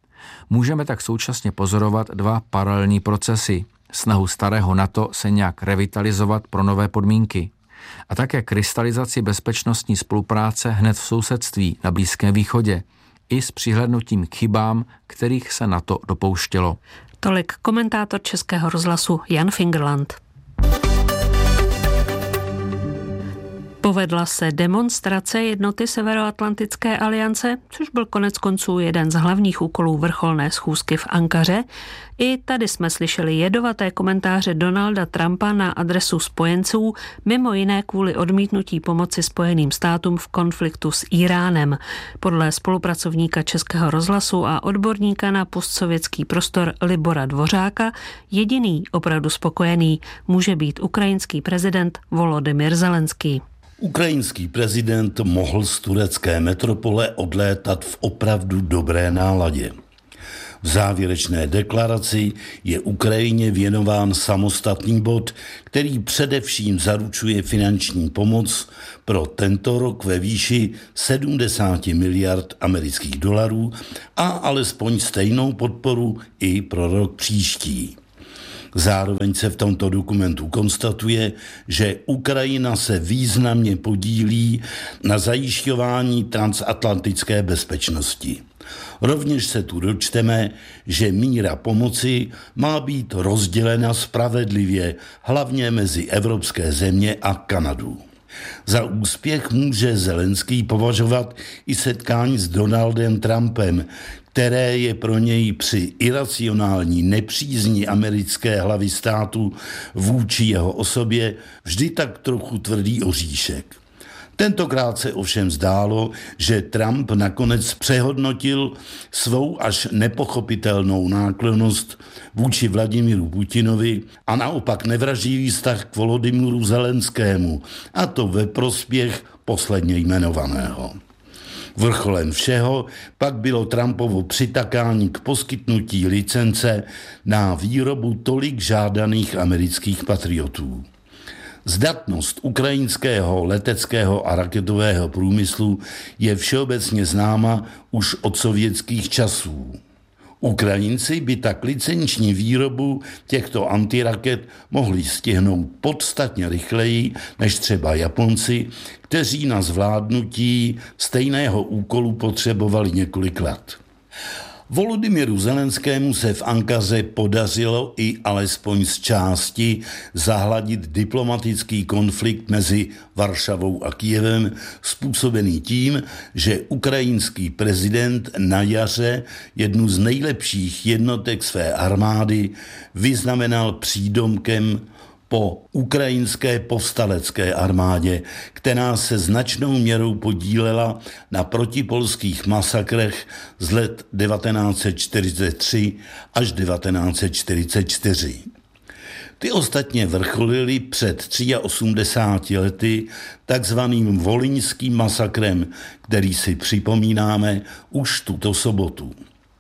Můžeme tak současně pozorovat dva paralelní procesy. Snahu starého NATO se nějak revitalizovat pro nové podmínky a také krystalizaci bezpečnostní spolupráce hned v sousedství na Blízkém východě i s přihlédnutím k chybám, kterých se NATO dopouštělo. Tolik komentátor Českého rozhlasu Jan Fingerland. Povedla se demonstrace jednoty Severoatlantické aliance, což byl konec konců jeden z hlavních úkolů vrcholné schůzky v Ankaře. I tady jsme slyšeli jedovaté komentáře Donalda Trumpa na adresu spojenců, mimo jiné kvůli odmítnutí pomoci Spojeným státům v konfliktu s Íránem. Podle spolupracovníka Českého rozhlasu a odborníka na postsovětský prostor Libora Dvořáka jediný opravdu spokojený může být ukrajinský prezident Volodymyr Zelenský. Ukrajinský prezident mohl z turecké metropole odlétat v opravdu dobré náladě. V závěrečné deklaraci je Ukrajině věnován samostatný bod, který především zaručuje finanční pomoc pro tento rok ve výši sedmdesát miliard amerických dolarů a alespoň stejnou podporu i pro rok příští. Zároveň se v tomto dokumentu konstatuje, že Ukrajina se významně podílí na zajišťování transatlantické bezpečnosti. Rovněž se tu dočteme, že míra pomoci má být rozdělena spravedlivě, hlavně mezi evropské země a Kanadu. Za úspěch může Zelenský považovat i setkání s Donaldem Trumpem, které je pro něj při iracionální nepřízni americké hlavy státu vůči jeho osobě vždy tak trochu tvrdý oříšek. Tentokrát se ovšem zdálo, že Trump nakonec přehodnotil svou až nepochopitelnou náklonnost vůči Vladimíru Putinovi a naopak nevraživý vztah k Volodymyru Zelenskému, a to ve prospěch posledně jmenovaného. Vrcholem všeho pak bylo Trumpovo přitakání k poskytnutí licence na výrobu tolik žádaných amerických patriotů. Zdatnost ukrajinského leteckého a raketového průmyslu je všeobecně známa už od sovětských časů. Ukrajinci by tak licenční výrobu těchto antiraket mohli stihnout podstatně rychleji než třeba Japonci, kteří na zvládnutí stejného úkolu potřebovali několik let. Volodymyru Zelenskému se v Ankaře podařilo i alespoň z části zahladit diplomatický konflikt mezi Varšavou a Kyjevem, způsobený tím, že ukrajinský prezident na jaře jednu z nejlepších jednotek své armády vyznamenal přídomkem po ukrajinské povstalecké armádě, která se značnou měrou podílela na protipolských masakrech z let devatenáct set čtyřicet tři až devatenáct set čtyřicet čtyři. Ty ostatně vrcholily před osmdesáti třemi lety takzvaným volyňským masakrem, který si připomínáme už tuto sobotu.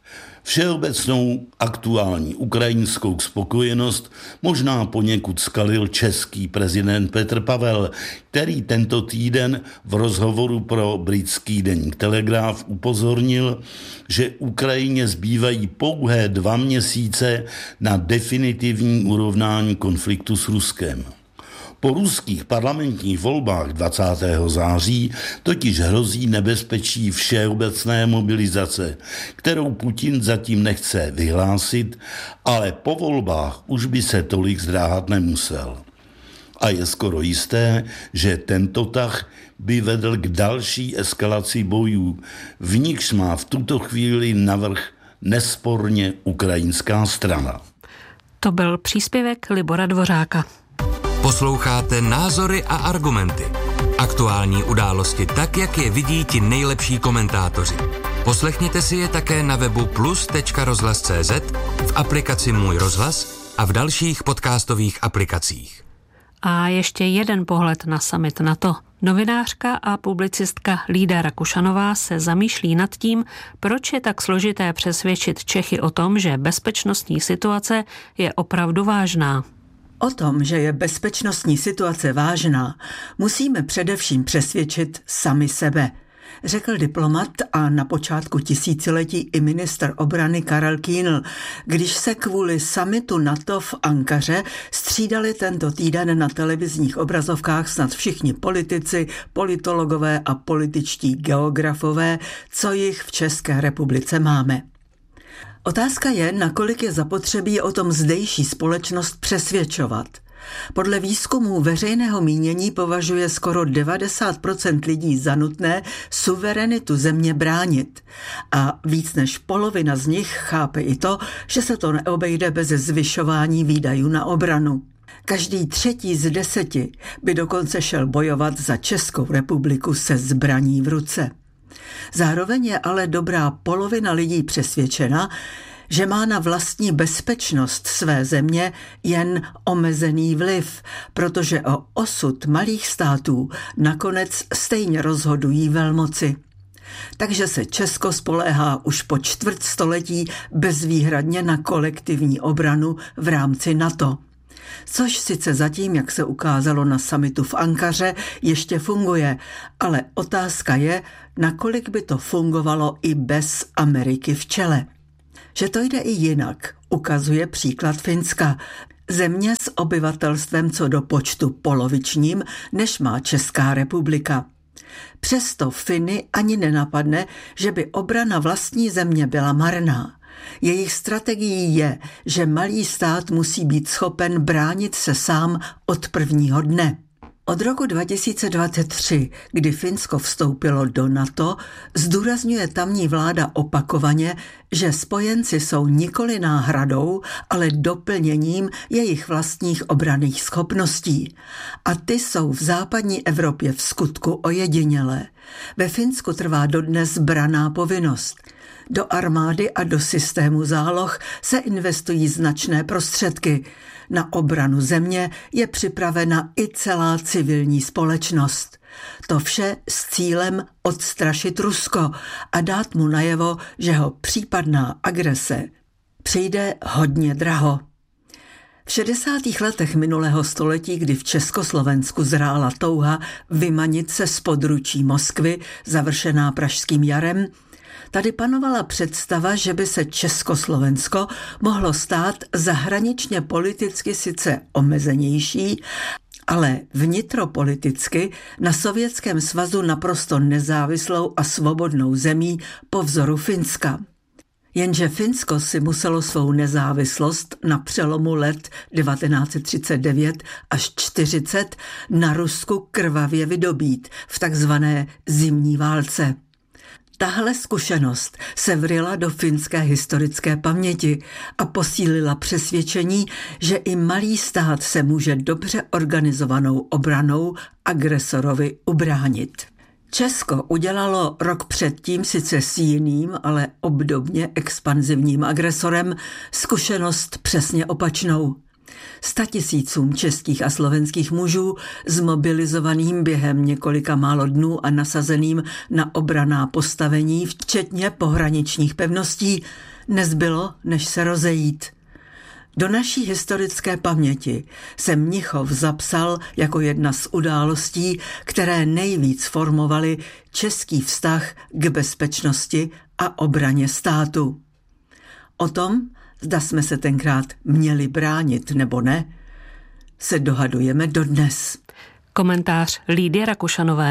Všeobecnou aktuální ukrajinskou spokojenost možná poněkud skalil český prezident Petr Pavel, který tento týden v rozhovoru pro britský deník Telegraph upozornil, že Ukrajině zbývají pouhé dva měsíce na definitivní urovnání konfliktu s Ruskem. Po ruských parlamentních volbách dvacátého září totiž hrozí nebezpečí všeobecné mobilizace, kterou Putin zatím nechce vyhlásit, ale po volbách už by se tolik zdráhat nemusel. A je skoro jisté, že tento tah by vedl k další eskalaci bojů, v nichž má v tuto chvíli navrch nesporně ukrajinská strana. To byl příspěvek Libora Dvořáka. Posloucháte Názory a argumenty. Aktuální události tak, jak je vidí ti nejlepší komentátoři. Poslechněte si je také na webu plus tečka rozhlas tečka cé zet, v aplikaci Můj rozhlas a v dalších podcastových aplikacích. A ještě jeden pohled na summit NATO. Novinářka a publicistka Lída Rakušanová se zamýšlí nad tím, proč je tak složité přesvědčit Čechy o tom, že bezpečnostní situace je opravdu vážná. O tom, že je bezpečnostní situace vážná, musíme především přesvědčit sami sebe, řekl diplomat a na počátku tisíciletí i ministr obrany Karel Kühnl, když se kvůli summitu NATO v Ankaře střídali tento týden na televizních obrazovkách snad všichni politici, politologové a političtí geografové, co jich v České republice máme. Otázka je, nakolik je zapotřebí o tom zdejší společnost přesvědčovat. Podle výzkumů veřejného mínění považuje skoro devadesát procent lidí za nutné suverenitu země bránit. A víc než polovina z nich chápe i to, že se to neobejde bez zvyšování výdajů na obranu. Každý třetí z deseti by dokonce šel bojovat za Českou republiku se zbraní v ruce. Zároveň je ale dobrá polovina lidí přesvědčena, že má na vlastní bezpečnost své země jen omezený vliv, protože o osud malých států nakonec stejně rozhodují velmoci. Takže se Česko spoléhá už po čtvrt století bezvýhradně na kolektivní obranu v rámci NATO. Což sice zatím, jak se ukázalo na summitu v Ankaře, ještě funguje, ale otázka je, nakolik by to fungovalo i bez Ameriky v čele. Že to jde i jinak, ukazuje příklad Finska. Země s obyvatelstvem co do počtu polovičním, než má Česká republika. Přesto Finy ani nenapadne, že by obrana vlastní země byla marná. Jejich strategií je, že malý stát musí být schopen bránit se sám od prvního dne. Od roku dva tisíce dvacet tři, kdy Finsko vstoupilo do NATO, zdůrazňuje tamní vláda opakovaně, že spojenci jsou nikoli náhradou, ale doplněním jejich vlastních obranných schopností. A ty jsou v západní Evropě v skutku ojedinělé. Ve Finsku trvá dodnes branná povinnost. Do armády a do systému záloh se investují značné prostředky. Na obranu země je připravena i celá civilní společnost. To vše s cílem odstrašit Rusko a dát mu najevo, že ho případná agrese přijde hodně draho. V šedesátých letech minulého století, kdy v Československu zrála touha vymanit se z područí Moskvy, završená Pražským jarem, tady panovala představa, že by se Československo mohlo stát zahraničně politicky sice omezenější, ale vnitropoliticky na Sovětském svazu naprosto nezávislou a svobodnou zemí po vzoru Finska. Jenže Finsko si muselo svou nezávislost na přelomu let devatenáct set třicet devět až čtyřicet na Rusku krvavě vydobít v takzvané zimní válce. Tahle zkušenost se vryla do finské historické paměti a posílila přesvědčení, že i malý stát se může dobře organizovanou obranou agresorovi ubránit. Česko udělalo rok předtím sice s jiným, ale obdobně expanzivním agresorem zkušenost přesně opačnou. Statisícům českých a slovenských mužů zmobilizovaným během několika málo dnů a nasazeným na obranná postavení, včetně pohraničních pevností, nezbylo, než se rozejít. Do naší historické paměti se Mnichov zapsal jako jedna z událostí, které nejvíc formovaly český vztah k bezpečnosti a obraně státu. O tom, zda jsme se tenkrát měli bránit nebo ne, se dohadujeme dodnes. Komentář Lídie Rakušanové.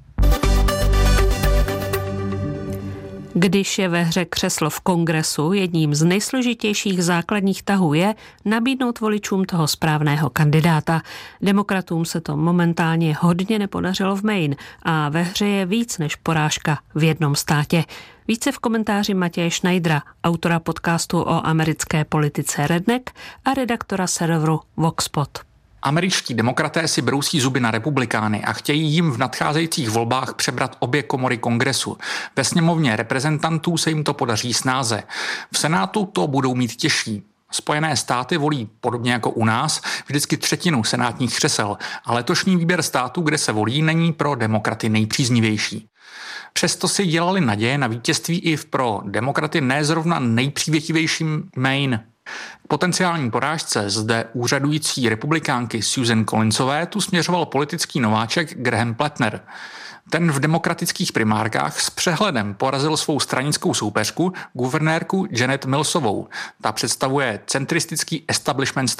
Když je ve hře křeslo v kongresu, jedním z nejsložitějších základních tahů je nabídnout voličům toho správného kandidáta. Demokratům se to momentálně hodně nepodařilo v Maine a ve hře je víc než porážka v jednom státě. Více v komentáři Matěje Schneidera, autora podcastu o americké politice Redneck a redaktora serveru Voxpot. Američtí demokraté si brousí zuby na republikány a chtějí jim v nadcházejících volbách přebrat obě komory kongresu. Ve sněmovně reprezentantů se jim to podaří snáze. V Senátu to budou mít těžší. Spojené státy volí, podobně jako u nás, vždycky třetinu senátních křesel a letošní výběr států, kde se volí, není pro demokraty nejpříznivější. Přesto si dělali naděje na vítězství i v pro demokraty nezrovna nejpřívětivějším Maine. K potenciální porážce zde úřadující republikánky Susan Collinsové tu směřoval politický nováček Graham Plattner. Ten v demokratických primárkách s přehledem porazil svou stranickou soupeřku, guvernérku Janet Millsovou. Ta představuje centristický establishment strany.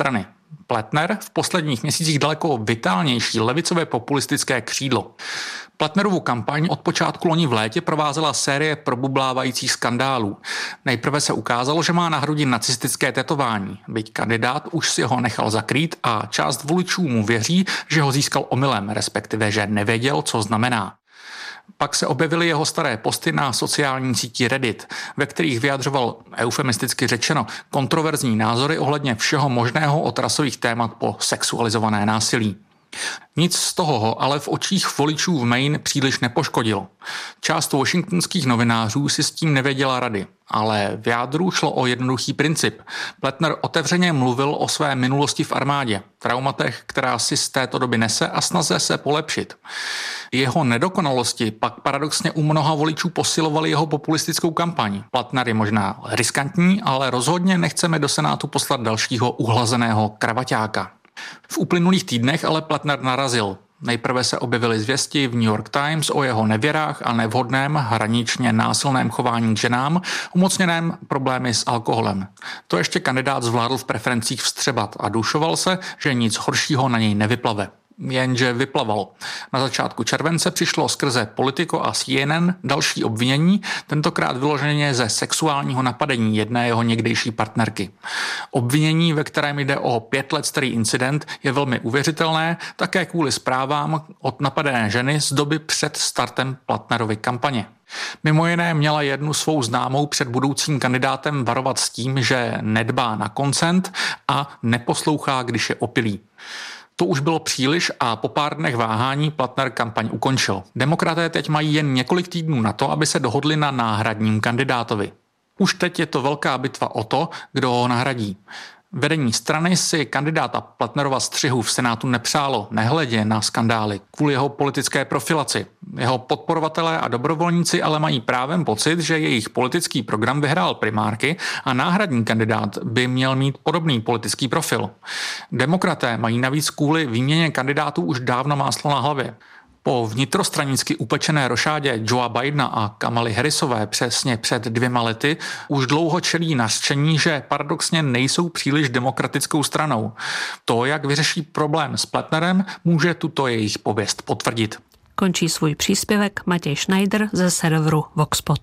Plätner v posledních měsících daleko vitálnější levicové populistické křídlo. Plätnerovu kampaň od počátku loni v létě provázela série probublávajících skandálů. Nejprve se ukázalo, že má na hrudi nacistické tetování, byť kandidát už si ho nechal zakrýt a část voličů mu věří, že ho získal omylem, respektive že nevěděl, co znamená. Pak se objevily jeho staré posty na sociální síti Reddit, ve kterých vyjadřoval, eufemisticky řečeno, kontroverzní názory ohledně všeho možného od rasových témat po sexualizované násilí. Nic z toho ho ale v očích voličů v Maine příliš nepoškodilo. Část washingtonských novinářů si s tím nevěděla rady, ale v jádru šlo o jednoduchý princip. Plätner otevřeně mluvil o své minulosti v armádě, traumatech, která si z této doby nese a snaze se polepšit. Jeho nedokonalosti pak paradoxně u mnoha voličů posilovaly jeho populistickou kampaň. Plätner je možná riskantní, ale rozhodně nechceme do Senátu poslat dalšího uhlazeného kravaťáka. V uplynulých týdnech ale Plätner narazil. Nejprve se objevily zvěsti v New York Times o jeho nevěrách a nevhodném, hraničně násilném chování k ženám, umocněném problémy s alkoholem. To ještě kandidát zvládl v preferencích vstřebat a dušoval se, že nic horšího na něj nevyplave. Jenže vyplavalo. Na začátku července přišlo skrze Politico a C N N další obvinění, tentokrát vyloženě ze sexuálního napadení jedné jeho někdejší partnerky. Obvinění, ve kterém jde o pět let starý incident, je velmi uvěřitelné, také kvůli zprávám od napadené ženy z doby před startem Plätnerovy kampaně. Mimo jiné měla jednu svou známou před budoucím kandidátem varovat s tím, že nedbá na koncent a neposlouchá, když je opilý. To už bylo příliš a po pár dnech váhání Plätner kampaň ukončil. Demokraté teď mají jen několik týdnů na to, aby se dohodli na náhradním kandidátovi. Už teď je to velká bitva o to, kdo ho nahradí. Vedení strany si kandidáta Plätnerova střihu v Senátu nepřálo, nehledě na skandály, kvůli jeho politické profilaci. Jeho podporovatelé a dobrovolníci ale mají právem pocit, že jejich politický program vyhrál primárky a náhradní kandidát by měl mít podobný politický profil. Demokraté mají navíc kvůli výměně kandidátů už dávno máslo na hlavě. Po vnitrostranicky upečené rošádě Joea Bidena a Kamaly Harrisové přesně před dvěma lety už dlouho čelí nařčení, že paradoxně nejsou příliš demokratickou stranou. To, jak vyřeší problém s Plätnerem, může tuto jejich pověst potvrdit. Končí svůj příspěvek Matěj Schneider ze serveru Voxpot.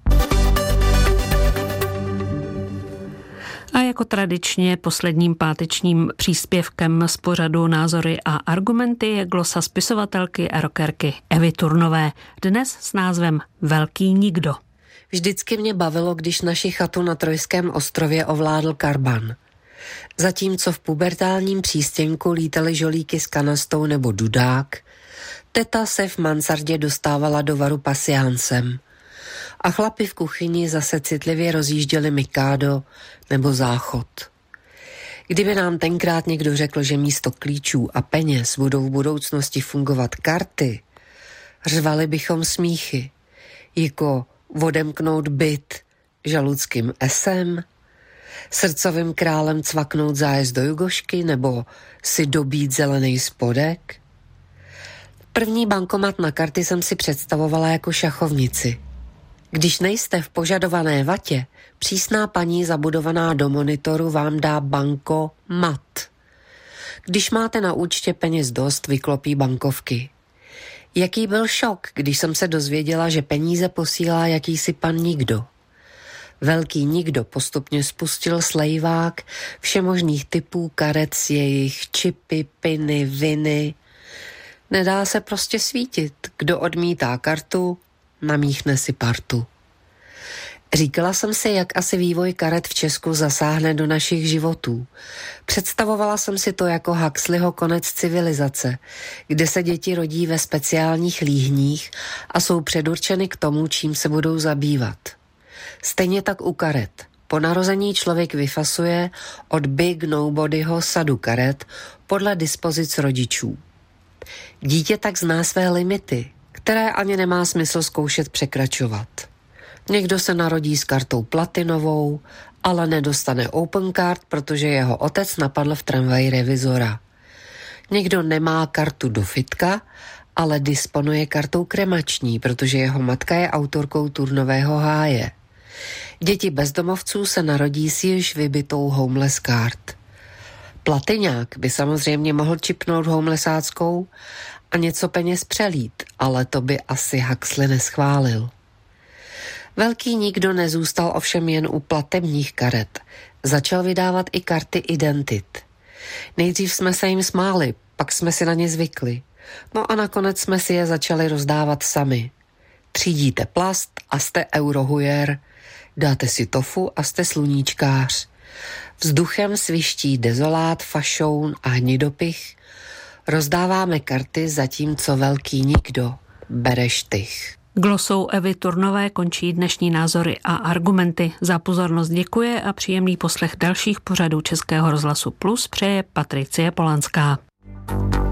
A jako tradičně posledním pátečním příspěvkem z pořadu Názory a argumenty je glosa spisovatelky a rockerky Evy Turnové. Dnes s názvem Velký nikdo. Vždycky mě bavilo, když naši chatu na Trojském ostrově ovládl karban. Zatímco v pubertálním přístěnku lítaly žolíky s kanastou nebo dudák, teta se v mansardě dostávala do varu pasiánsem. A chlapi v kuchyni zase citlivě rozjížděli mikádo nebo záchod. Kdyby nám tenkrát někdo řekl, že místo klíčů a peněz budou v budoucnosti fungovat karty, řvali bychom smíchy, jako odemknout byt žaludským esem, srdcovým králem cvaknout zájezd do Jugošky nebo si dobít zelený spodek. První bankomat na karty jsem si představovala jako šachovnici. Když nejste v požadované vatě, přísná paní zabudovaná do monitoru vám dá banko mat. Když máte na účtě peněz dost, vyklopí bankovky. Jaký byl šok, když jsem se dozvěděla, že peníze posílá jakýsi pan nikdo. Velký nikdo postupně spustil slejvák všemožných typů karet s jejich čipy, piny, viny. Nedá se prostě svítit. Kdo odmítá kartu, namíchne si partu. Říkala jsem si, jak asi vývoj karet v Česku zasáhne do našich životů. Představovala jsem si to jako Huxleyho konec civilizace, kde se děti rodí ve speciálních líhních a jsou předurčeny k tomu, čím se budou zabývat. Stejně tak u karet. Po narození člověk vyfasuje od Big Nobodyho sadu karet podle dispozic rodičů. Dítě tak zná své limity, které ani nemá smysl zkoušet překračovat. Někdo se narodí s kartou platinovou, ale nedostane open card, protože jeho otec napadl v tramvaji revizora. Někdo nemá kartu do fitka, ale disponuje kartou kremační, protože jeho matka je autorkou turnového háje. Děti bezdomovců se narodí s již vybitou homeless card. Platyňák by samozřejmě mohl čipnout homelessáckou a něco peněz přelít, ale to by asi Huxley neschválil. Velký nikdo nezůstal ovšem jen u platebních karet. Začal vydávat i karty identit. Nejdřív jsme se jim smáli, pak jsme si na ně zvykli. No a nakonec jsme si je začali rozdávat sami. Třídíte plast a jste eurohujer, dáte si tofu a jste sluníčkář. Vzduchem sviští dezolát, fašoun a hnidopich. Rozdáváme karty, zatímco velký nikdo bere štych. Glosou Evy Turnové končí dnešní názory a argumenty. Za pozornost děkuje a příjemný poslech dalších pořadů Českého rozhlasu Plus přeje Patricie Polanská.